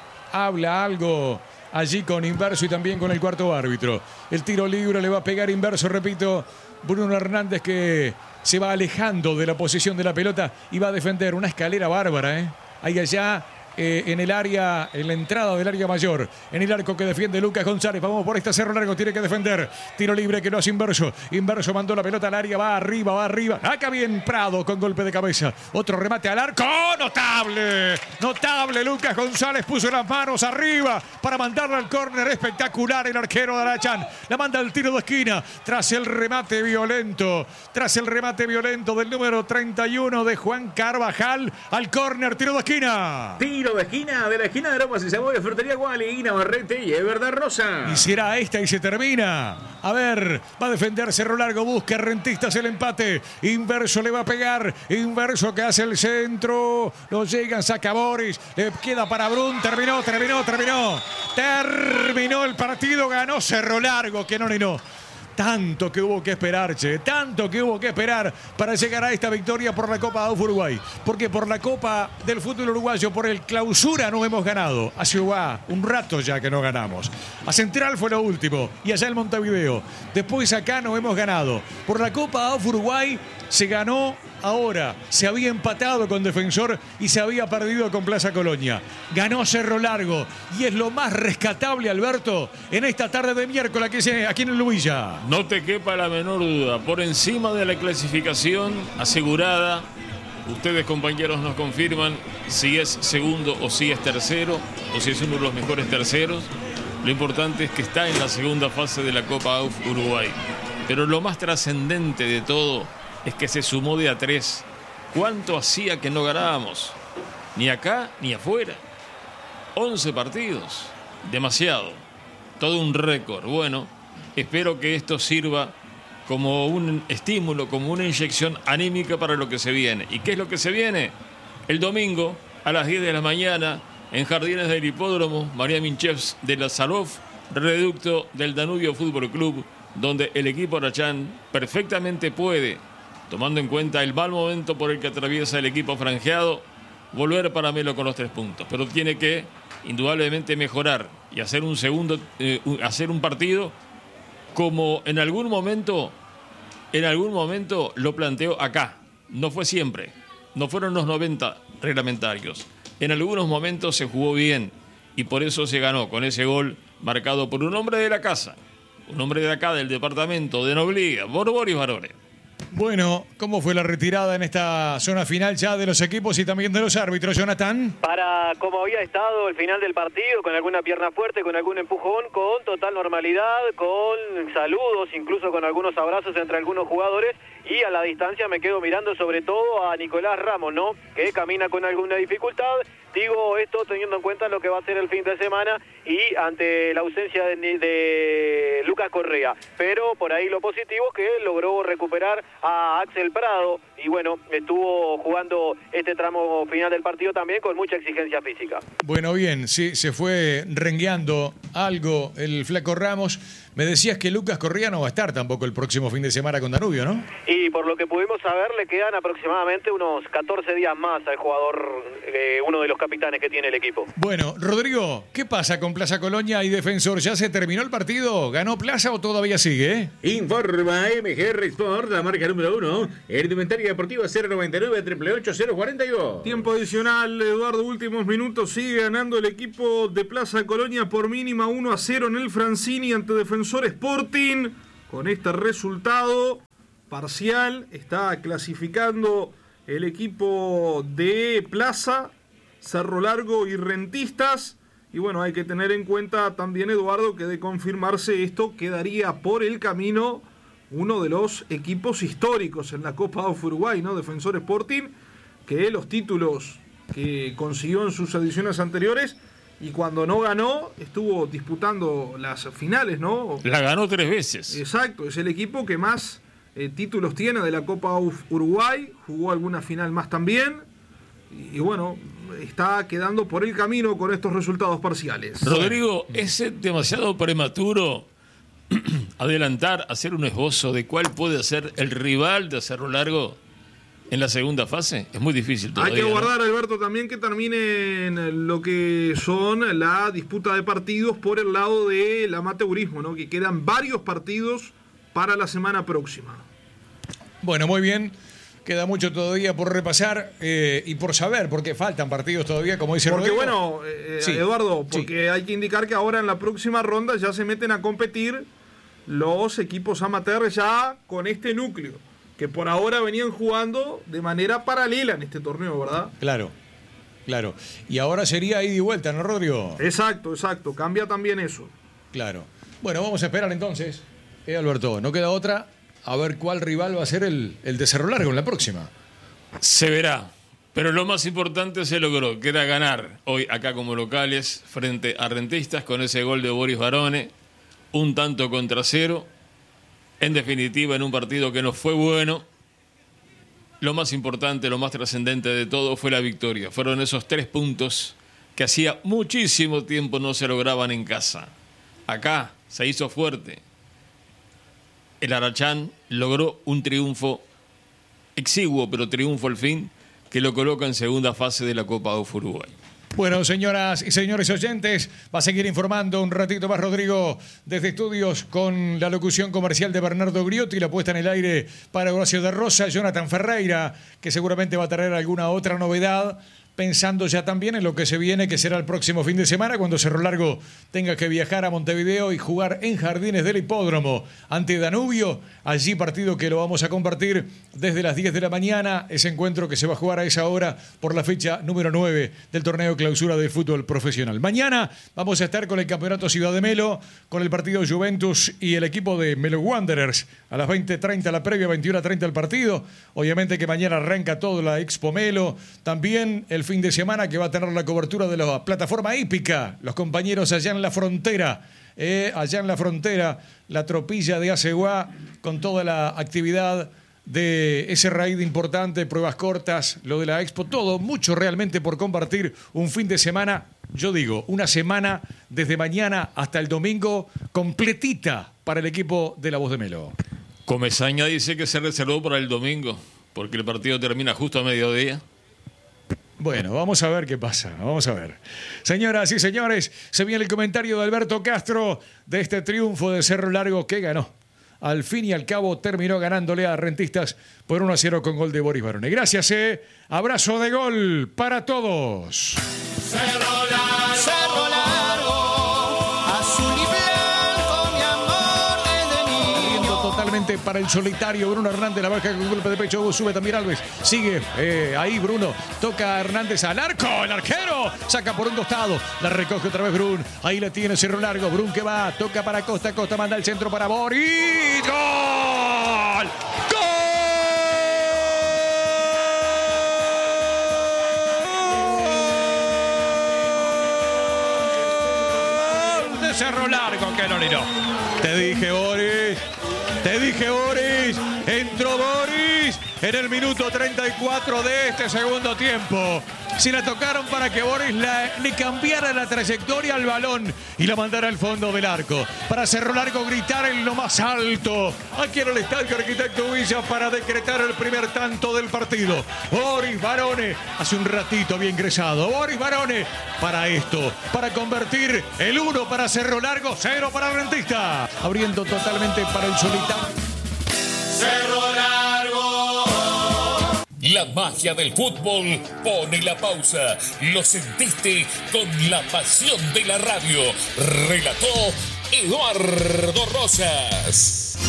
Habla algo allí con Inverso y también con el cuarto árbitro. El tiro libre le va a pegar Inverso, repito. Bruno Hernández que se va alejando de la posición de la pelota y va a defender una escalera bárbara, ¿eh? Ahí allá eh, en el área, en la entrada del área mayor, en el arco que defiende Lucas González. Vamos por este Cerro Largo, tiene que defender. Tiro libre que no hace Inverso. Inverso mandó la pelota al área, va arriba, va arriba. Acá bien Prado con golpe de cabeza. Otro remate al arco. ¡Notable! Notable. Lucas González puso las manos arriba para mandarla al córner. Espectacular el arquero de Arachán. La manda al tiro de esquina tras el remate violento. Tras el remate violento del número treinta y uno de Juan Carvajal al córner. Tiro de esquina. Tiro de esquina, de la esquina de Aromas y Sabores, Frutería Guali, Navarrete y Everda Rosa. Y será esta y se termina. A ver, va a defender Cerro Largo, busca Rentistas el empate. Inverso le va a pegar. Inverso que hace el centro. Lo llegan, saca Boris. Le queda para Brun. Terminó, terminó, terminó. Terminó el partido. Ganó Cerro Largo, que no ni no. Tanto que hubo que esperar, che, tanto que hubo que esperar para llegar a esta victoria por la Copa A U F Uruguay. Porque por la Copa del Fútbol Uruguayo, por el Clausura no hemos ganado. Hace uh, un rato ya que no ganamos. A Central fue lo último y allá el Montevideo. Después acá no hemos ganado. Por la Copa A U F Uruguay se ganó ahora. Se había empatado con Defensor y se había perdido con Plaza Colonia. Ganó Cerro Largo y es lo más rescatable, Alberto, en esta tarde de miércoles aquí, aquí en el Luilla. No te quepa la menor duda, por encima de la clasificación asegurada, ustedes compañeros nos confirman si es segundo o si es tercero, o si es uno de los mejores terceros. Lo importante es que está en la segunda fase de la Copa A U F Uruguay. Pero lo más trascendente de todo es que se sumó de a tres. ¿Cuánto hacía que no ganábamos? Ni acá ni afuera. once partidos. Demasiado. Todo un récord. Bueno, espero que esto sirva como un estímulo, como una inyección anímica para lo que se viene. ¿Y qué es lo que se viene? El domingo a las diez de la mañana en Jardines del Hipódromo, María Minchevs de la Salof, reducto del Danubio Fútbol Club, donde el equipo Arachán perfectamente puede, tomando en cuenta el mal momento por el que atraviesa el equipo franjeado, volver para Melo con los tres puntos. Pero tiene que indudablemente mejorar y hacer un segundo, eh, hacer un partido como en algún momento, en algún momento lo planteó acá. No fue siempre, no fueron los noventa reglamentarios. En algunos momentos se jugó bien y por eso se ganó con ese gol marcado por un hombre de la casa, un hombre de acá del departamento de Nobliga, por Boris Barone. Bueno, ¿cómo fue la retirada en esta zona final ya de los equipos y también de los árbitros, Jonathan? Para como había estado el final del partido, con alguna pierna fuerte, con algún empujón, con total normalidad, con saludos, incluso con algunos abrazos entre algunos jugadores, y a la distancia me quedo mirando sobre todo a Nicolás Ramos, ¿no? Que camina con alguna dificultad, Digo esto teniendo en cuenta lo que va a ser el fin de semana y ante la ausencia de, de Lucas Correa. Pero por ahí lo positivo es que logró recuperar a Axel Prado y bueno, estuvo jugando este tramo final del partido también con mucha exigencia física. Bueno, bien, sí, se fue rengueando algo el flaco Ramos. Me decías que Lucas Correa no va a estar tampoco el próximo fin de semana con Danubio, ¿no? Y por lo que pudimos saber, le quedan aproximadamente unos catorce días más al jugador, eh, uno de los capitanes que tiene el equipo. Bueno, Rodrigo, ¿qué pasa con Plaza Colonia y Defensor? ¿Ya se terminó el partido? ¿Ganó Plaza o todavía sigue? Eh? Informa M G R Sport, la marca número uno. El indumentaria deportiva cero noventa y nueve, triple ocho, cero cuarenta y dos. Tiempo adicional, Eduardo, últimos minutos. Sigue ganando el equipo de Plaza Colonia por mínima uno a cero en el Francini ante Defensor Sporting. Con este resultado parcial está clasificando el equipo de Plaza, Cerro Largo y Rentistas. Y bueno, hay que tener en cuenta también, Eduardo, que de confirmarse esto quedaría por el camino uno de los equipos históricos en la Copa of Uruguay, ¿no? Defensor Sporting, que los títulos que consiguió en sus ediciones anteriores y cuando no ganó estuvo disputando las finales, ¿no? La ganó tres veces. Exacto, es el equipo que más eh, títulos tiene de la Copa of Uruguay, jugó alguna final más también y, y bueno, está quedando por el camino con estos resultados parciales. Rodrigo, ¿es demasiado prematuro adelantar, hacer un esbozo de cuál puede ser el rival de Cerro Largo en la segunda fase? Es muy difícil todavía. Hay que aguardar, ¿no? Alberto, también que terminen lo que son la disputa de partidos por el lado del amateurismo, ¿no? Que quedan varios partidos para la semana próxima. Bueno, muy bien. Queda mucho todavía por repasar eh, y por saber, porque faltan partidos todavía, como dice Porque Rodrigo. bueno, eh, Sí, Eduardo, porque sí. hay que indicar que ahora en la próxima ronda ya se meten a competir los equipos amateurs ya con este núcleo, que por ahora venían jugando de manera paralela en este torneo, ¿verdad? Claro, claro. Y ahora sería ida y vuelta, ¿no, Rodrigo? Exacto, exacto. Cambia también eso. Claro. Bueno, vamos a esperar entonces, eh, Alberto. No queda otra. A ver cuál rival va a ser el, el de Cerro Largo en la próxima. Se verá. Pero lo más importante se logró, que era ganar hoy acá como locales frente a Rentistas con ese gol de Boris Barone, un tanto contra cero. En definitiva, en un partido que no fue bueno, lo más importante, lo más trascendente de todo fue la victoria. Fueron esos tres puntos que hacía muchísimo tiempo no se lograban en casa. Acá se hizo fuerte. El Arachán logró un triunfo exiguo, pero triunfo al fin, que lo coloca en segunda fase de la Copa of Uruguay. Bueno, señoras y señores oyentes, va a seguir informando un ratito más Rodrigo desde estudios con la locución comercial de Bernardo Griotti, la puesta en el aire para Horacio de Rosa, Jonathan Ferreira, que seguramente va a traer alguna otra novedad, pensando ya también en lo que se viene, que será el próximo fin de semana, cuando Cerro Largo tenga que viajar a Montevideo y jugar en Jardines del Hipódromo ante Danubio. Allí partido que lo vamos a compartir desde las diez de la mañana, ese encuentro que se va a jugar a esa hora por la fecha número nueve del torneo clausura del fútbol profesional. Mañana vamos a estar con el Campeonato Ciudad de Melo, con el partido Juventus y el equipo de Melo Wanderers. A las veinte treinta la previa, veintiuno treinta el partido. Obviamente que mañana arranca todo la Expo Melo. También el fin de semana que va a tener la cobertura de la plataforma hípica, los compañeros allá en la frontera, eh, allá en la frontera, la tropilla de Aceguá, con toda la actividad de ese raid importante, pruebas cortas, lo de la Expo, todo, mucho realmente por compartir, un fin de semana, yo digo, una semana desde mañana hasta el domingo, completita para el equipo de La Voz de Melo. Comesaña dice que se reservó para el domingo, porque el partido termina justo a mediodía. Bueno, vamos a ver qué pasa, vamos a ver. Señoras y señores, se viene el comentario de Alberto Castro de este triunfo de Cerro Largo que ganó. Al fin y al cabo terminó ganándole a Rentistas por uno a cero con gol de Boris Barone. Gracias, eh. Abrazo de gol para todos. Cerro Largo, Cerro Largo, azul y blanco, mi amor desde niño. Totalmente para el solitario Bruno Hernández, la baja con golpe de pecho, sube también Alves, sigue eh, ahí Bruno, toca Hernández al arco, el arquero, saca por un costado, la recoge otra vez Brun, ahí la tiene Cerro Largo, Brun que va, toca para Costa, Costa manda el centro para Boris, ¡gol! ¡Gol! Cerro Largo, que no liró. Te dije, Boris. Te dije, Boris. Entró Boris en el minuto treinta y cuatro de este segundo tiempo. Si la tocaron para que Boris la, le cambiara la trayectoria al balón y la mandara al fondo del arco. Para Cerro Largo gritar en lo más alto. Aquí en el Estadio Arquitecto Villa para decretar el primer tanto del partido. Boris Barone, hace un ratito había ingresado. Boris Barone para esto, para convertir el uno para Cerro Largo, cero para Rentistas. Abriendo totalmente para el solitario. Cerro Largo. La magia del fútbol pone la pausa. Lo sentiste con la pasión de la radio. Relató Eduardo Rosas.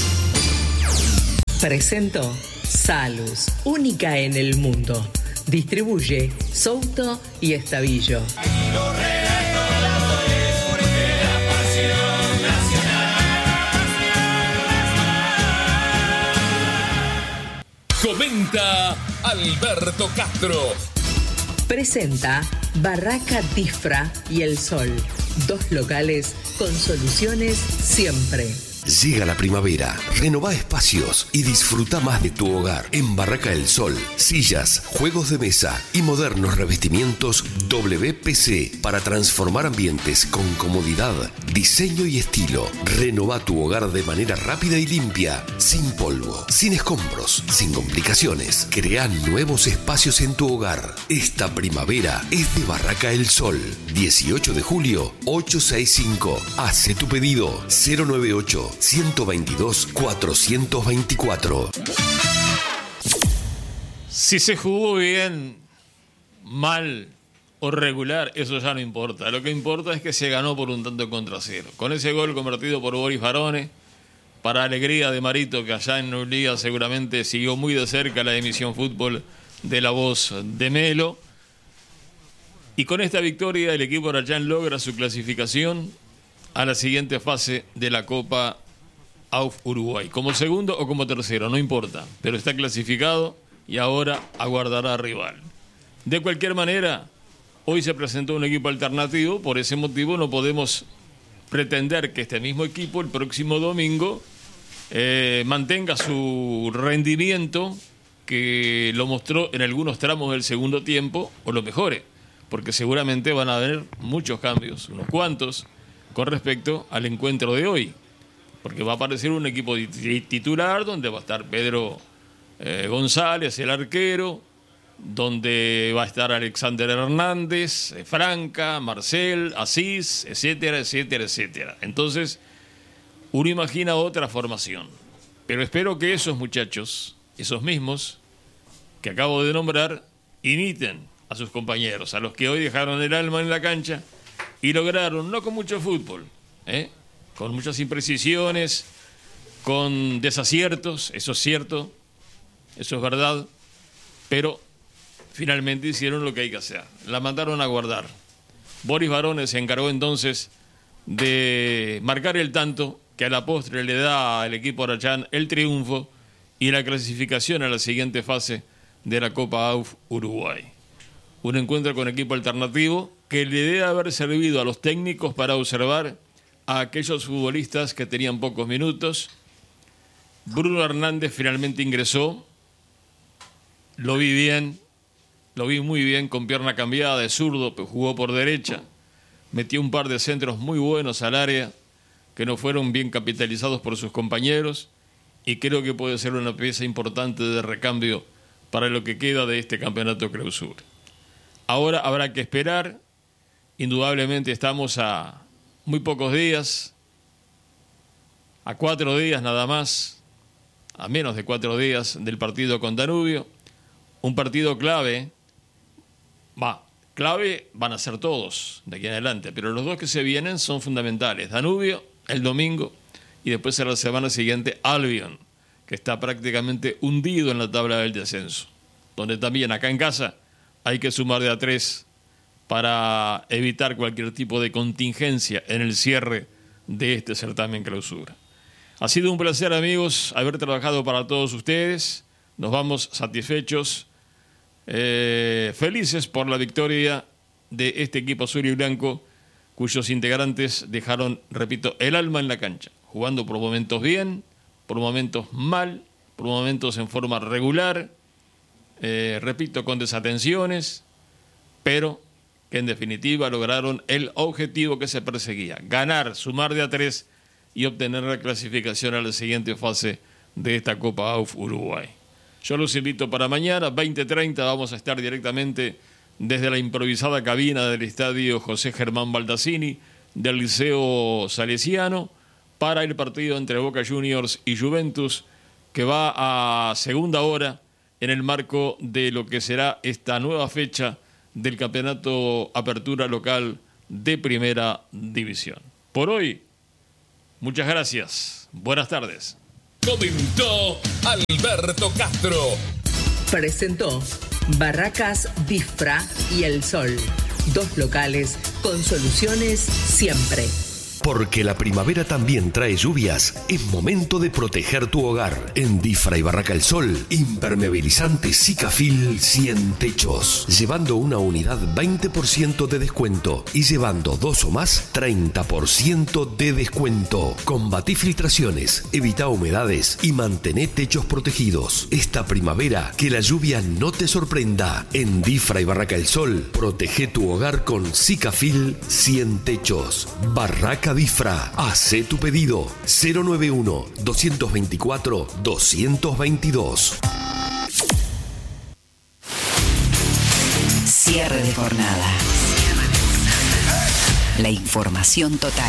Presentó Salus, única en el mundo. Distribuye Souto y Estavillo. Comenta Alberto Castro. Presenta Barraca Disfra y El Sol. Dos locales con soluciones siempre. Llega la primavera, renová espacios y disfruta más de tu hogar. En Barraca El Sol, sillas, juegos de mesa y modernos revestimientos W P C para transformar ambientes con comodidad, diseño y estilo. Renová tu hogar de manera rápida y limpia, sin polvo, sin escombros, sin complicaciones. Crea nuevos espacios en tu hogar. Esta primavera es de Barraca El Sol. dieciocho de julio, ochocientos sesenta y cinco. Hace tu pedido cero noventa y ocho, ciento veintidós, cuatrocientos veinticuatro. Si se jugó bien, mal o regular, eso ya no importa. Lo que importa es que se ganó por un tanto contra cero. Con ese gol convertido por Boris Barone, para alegría de Marito, que allá en Neulía seguramente siguió muy de cerca la emisión fútbol de La Voz de Melo. Y con esta victoria el equipo Arayán logra su clasificación a la siguiente fase de la Copa A U F Uruguay. Como segundo o como tercero, no importa. Pero está clasificado y ahora aguardará rival. De cualquier manera, hoy se presentó un equipo alternativo. Por ese motivo no podemos pretender que este mismo equipo el próximo domingo eh, mantenga su rendimiento que lo mostró en algunos tramos del segundo tiempo o lo mejore. Porque seguramente van a haber muchos cambios, unos cuantos, con respecto al encuentro de hoy. Porque va a aparecer un equipo titular donde va a estar Pedro eh, González, el arquero, donde va a estar Alexander Hernández, eh, Franca, Marcel, Asís, etcétera, etcétera, etcétera. Entonces, uno imagina otra formación. Pero espero que esos muchachos, esos mismos que acabo de nombrar, imiten a sus compañeros, a los que hoy dejaron el alma en la cancha y lograron, no con mucho fútbol, ¿eh? con muchas imprecisiones, con desaciertos, eso es cierto, eso es verdad, pero finalmente hicieron lo que hay que hacer, la mandaron a guardar. Boris Barone se encargó entonces de marcar el tanto que a la postre le da al equipo Arayán el triunfo y la clasificación a la siguiente fase de la Copa A U F Uruguay. Un encuentro con equipo alternativo que le debe haber servido a los técnicos para observar a aquellos futbolistas que tenían pocos minutos. Bruno Hernández finalmente ingresó, lo vi bien, lo vi muy bien, con pierna cambiada de zurdo, pero jugó por derecha, metió un par de centros muy buenos al área que no fueron bien capitalizados por sus compañeros y creo que puede ser una pieza importante de recambio para lo que queda de este campeonato clausura. Ahora habrá que esperar, indudablemente estamos a muy pocos días, a cuatro días nada más, a menos de cuatro días del partido con Danubio, un partido clave, va, clave van a ser todos de aquí en adelante, pero los dos que se vienen son fundamentales, Danubio el domingo y después a la semana siguiente Albion, que está prácticamente hundido en la tabla del descenso, donde también acá en casa hay que sumar de a tres para evitar cualquier tipo de contingencia en el cierre de este certamen clausura. Ha sido un placer, amigos, haber trabajado para todos ustedes. Nos vamos satisfechos, eh, felices por la victoria de este equipo azul y blanco cuyos integrantes dejaron, repito, el alma en la cancha, jugando por momentos bien, por momentos mal, por momentos en forma regular, eh, repito, con desatenciones, pero que en definitiva lograron el objetivo que se perseguía: ganar, sumar de a tres y obtener la clasificación a la siguiente fase de esta Copa A U F Uruguay. Yo los invito para mañana, veinte treinta, vamos a estar directamente desde la improvisada cabina del estadio José Germán Baldassini del Liceo Salesiano para el partido entre Boca Juniors y Juventus, que va a segunda hora en el marco de lo que será esta nueva fecha del Campeonato Apertura Local de Primera División. Por hoy, muchas gracias. Buenas tardes. Comentó Alberto Castro. Presentó Barracas Difra y El Sol. Dos locales con soluciones siempre. Porque la primavera también trae lluvias, es momento de proteger tu hogar. En Difra y Barraca El Sol, impermeabilizante Sikafil cien techos. Llevando una unidad veinte por ciento de descuento y llevando dos o más treinta por ciento de descuento. Combatí filtraciones, evita humedades y mantené techos protegidos. Esta primavera, que la lluvia no te sorprenda. En Difra y Barraca El Sol, protege tu hogar con Sikafil cien techos. Barraca Difra, hacé tu pedido cero nueve uno, dos dos cuatro, dos dos dos. Cierre de jornada. La información total.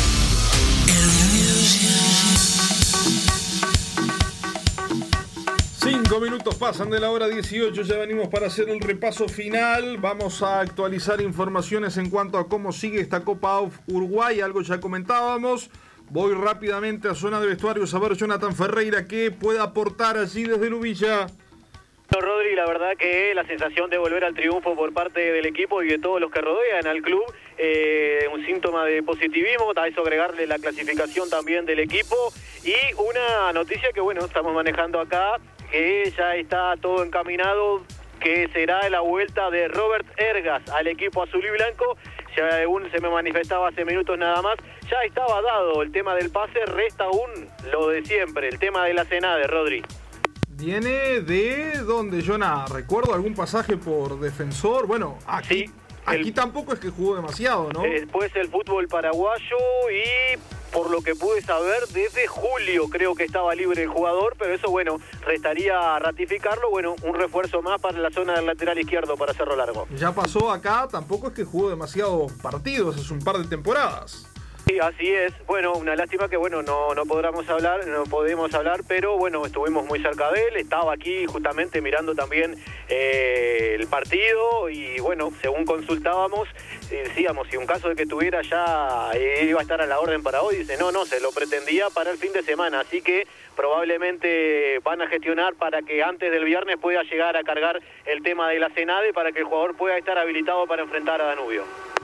Cinco minutos pasan de la hora dieciocho, ya venimos para hacer el repaso final. Vamos a actualizar informaciones en cuanto a cómo sigue esta Copa A U F Uruguay, algo ya comentábamos. Voy rápidamente a zona de vestuarios a ver Jonathan Ferreira qué puede aportar allí desde Lubilla. No, Rodri, la verdad que la sensación de volver al triunfo por parte del equipo y de todos los que rodean al club, eh, un síntoma de positivismo, a eso agregarle la clasificación también del equipo y una noticia que bueno, estamos manejando acá, que ya está todo encaminado, que será la vuelta de Robert Ergas al equipo azul y blanco. Ya según se me manifestaba hace minutos nada más, ya estaba dado el tema del pase, resta aún lo de siempre, el tema de la Senade, Rodri. Viene de donde, Jonah, recuerdo algún pasaje por Defensor, bueno, aquí, sí, aquí el... tampoco es que jugó demasiado, ¿no? Después el fútbol paraguayo y por lo que pude saber, desde julio creo que estaba libre el jugador, pero eso, bueno, restaría ratificarlo, bueno, un refuerzo más para la zona del lateral izquierdo para Cerro Largo. Ya pasó acá, tampoco es que jugó demasiados partidos, es un par de temporadas. Sí, así es. Bueno, una lástima que bueno no no podamos hablar, no podemos hablar, pero bueno, estuvimos muy cerca de él, estaba aquí justamente mirando también eh, el partido y bueno, según consultábamos, eh, decíamos, si un caso de que tuviera ya eh, iba a estar a la orden para hoy, dice, no, no, se lo pretendía para el fin de semana, así que probablemente van a gestionar para que antes del viernes pueda llegar a cargar el tema de la Senade para que el jugador pueda estar habilitado para enfrentar a Danubio.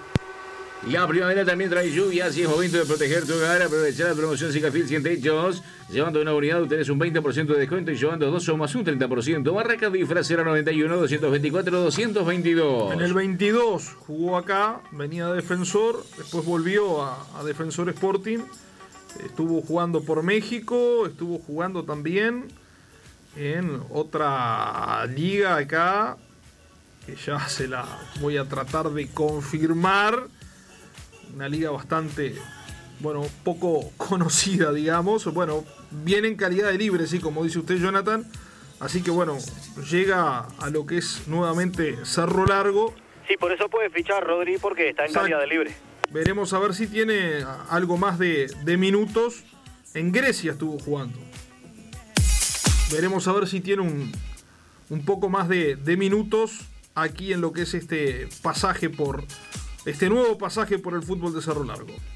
La primavera también trae lluvias y es momento de proteger tu hogar. Aprovechar la promoción Sikafil cien techos. Llevando una unidad obtenés un veinte por ciento de descuento y llevando dos o más un treinta por ciento. Barraca Difra cero noventa y uno, doscientos veinticuatro, doscientos veintidós. En el veintidós jugó acá, venía de Defensor, después volvió a, a Defensor Sporting. Estuvo jugando por México, estuvo jugando también en otra liga acá, que ya se la voy a tratar de confirmar. Una liga bastante, bueno, poco conocida, digamos. Bueno, viene en calidad de libre, sí, como dice usted, Jonathan. Así que, bueno, llega a lo que es nuevamente Cerro Largo. Sí, por eso puede fichar Rodri, porque está en Exacto. calidad de libre. Veremos a ver si tiene algo más de, de minutos. En Grecia estuvo jugando. Veremos a ver si tiene un, un poco más de, de minutos aquí en lo que es este pasaje por... Este nuevo pasaje por el fútbol de Cerro Largo.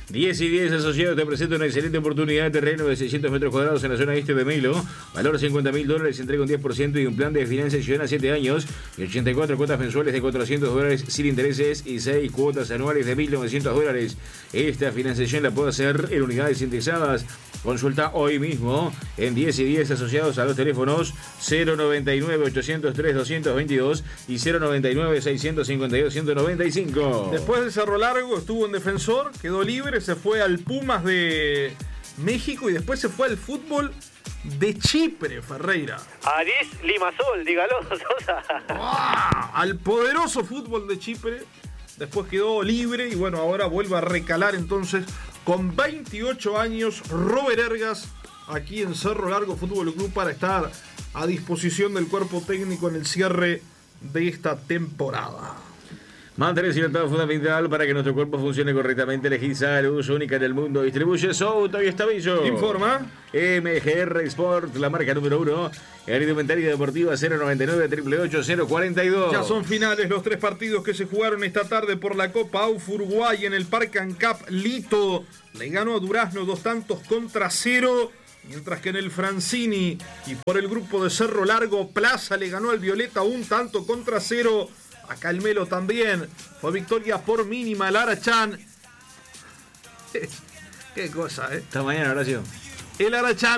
diez y diez Asociados te presenta una excelente oportunidad de terreno de seiscientos metros cuadrados en la zona este de Melo. Valor cincuenta mil dólares, entrega un diez por ciento y un plan de financiación a siete años y ochenta y cuatro cuotas mensuales de cuatrocientos dólares sin intereses y seis cuotas anuales de mil novecientos dólares. Esta financiación la puede hacer en unidades indexadas. Consulta hoy mismo en diez y diez Asociados a los teléfonos cero noventa y nueve, ochocientos tres, doscientos veintidós y cero noventa y nueve, seiscientos cincuenta y dos, ciento noventa y cinco. Después del Cerro Largo estuvo en Defensor, quedó libre, se fue al Pumas de México y después se fue al fútbol de Chipre, Ferreira. Aris Limassol, dígalo, Sosa. ¡Ah! Al poderoso fútbol de Chipre. Después quedó libre y bueno, ahora vuelve a recalar entonces con veintiocho años Robert Ergas aquí en Cerro Largo Fútbol Club para estar a disposición del cuerpo técnico en el cierre de esta temporada. Mantener hidratado es fundamental para que nuestro cuerpo funcione correctamente. Elegir Salus, única en el mundo. Distribuye Souto y Estabillo. Informa M G R Sport, la marca número uno. En indumentaria deportiva cero noventa y nueve, ocho ocho ocho, cero cuarenta y dos. Ya son finales los tres partidos que se jugaron esta tarde por la Copa A U F Uruguay en el Parque Ancap. Lito le ganó a Durazno dos tantos contra cero. Mientras que en el Francini y por el grupo de Cerro Largo, Plaza le ganó al Violeta un tanto contra cero. Acá el Melo también. Fue victoria por mínima el Arachán. Qué cosa, ¿eh? Hasta mañana, Horacio. El Arachán.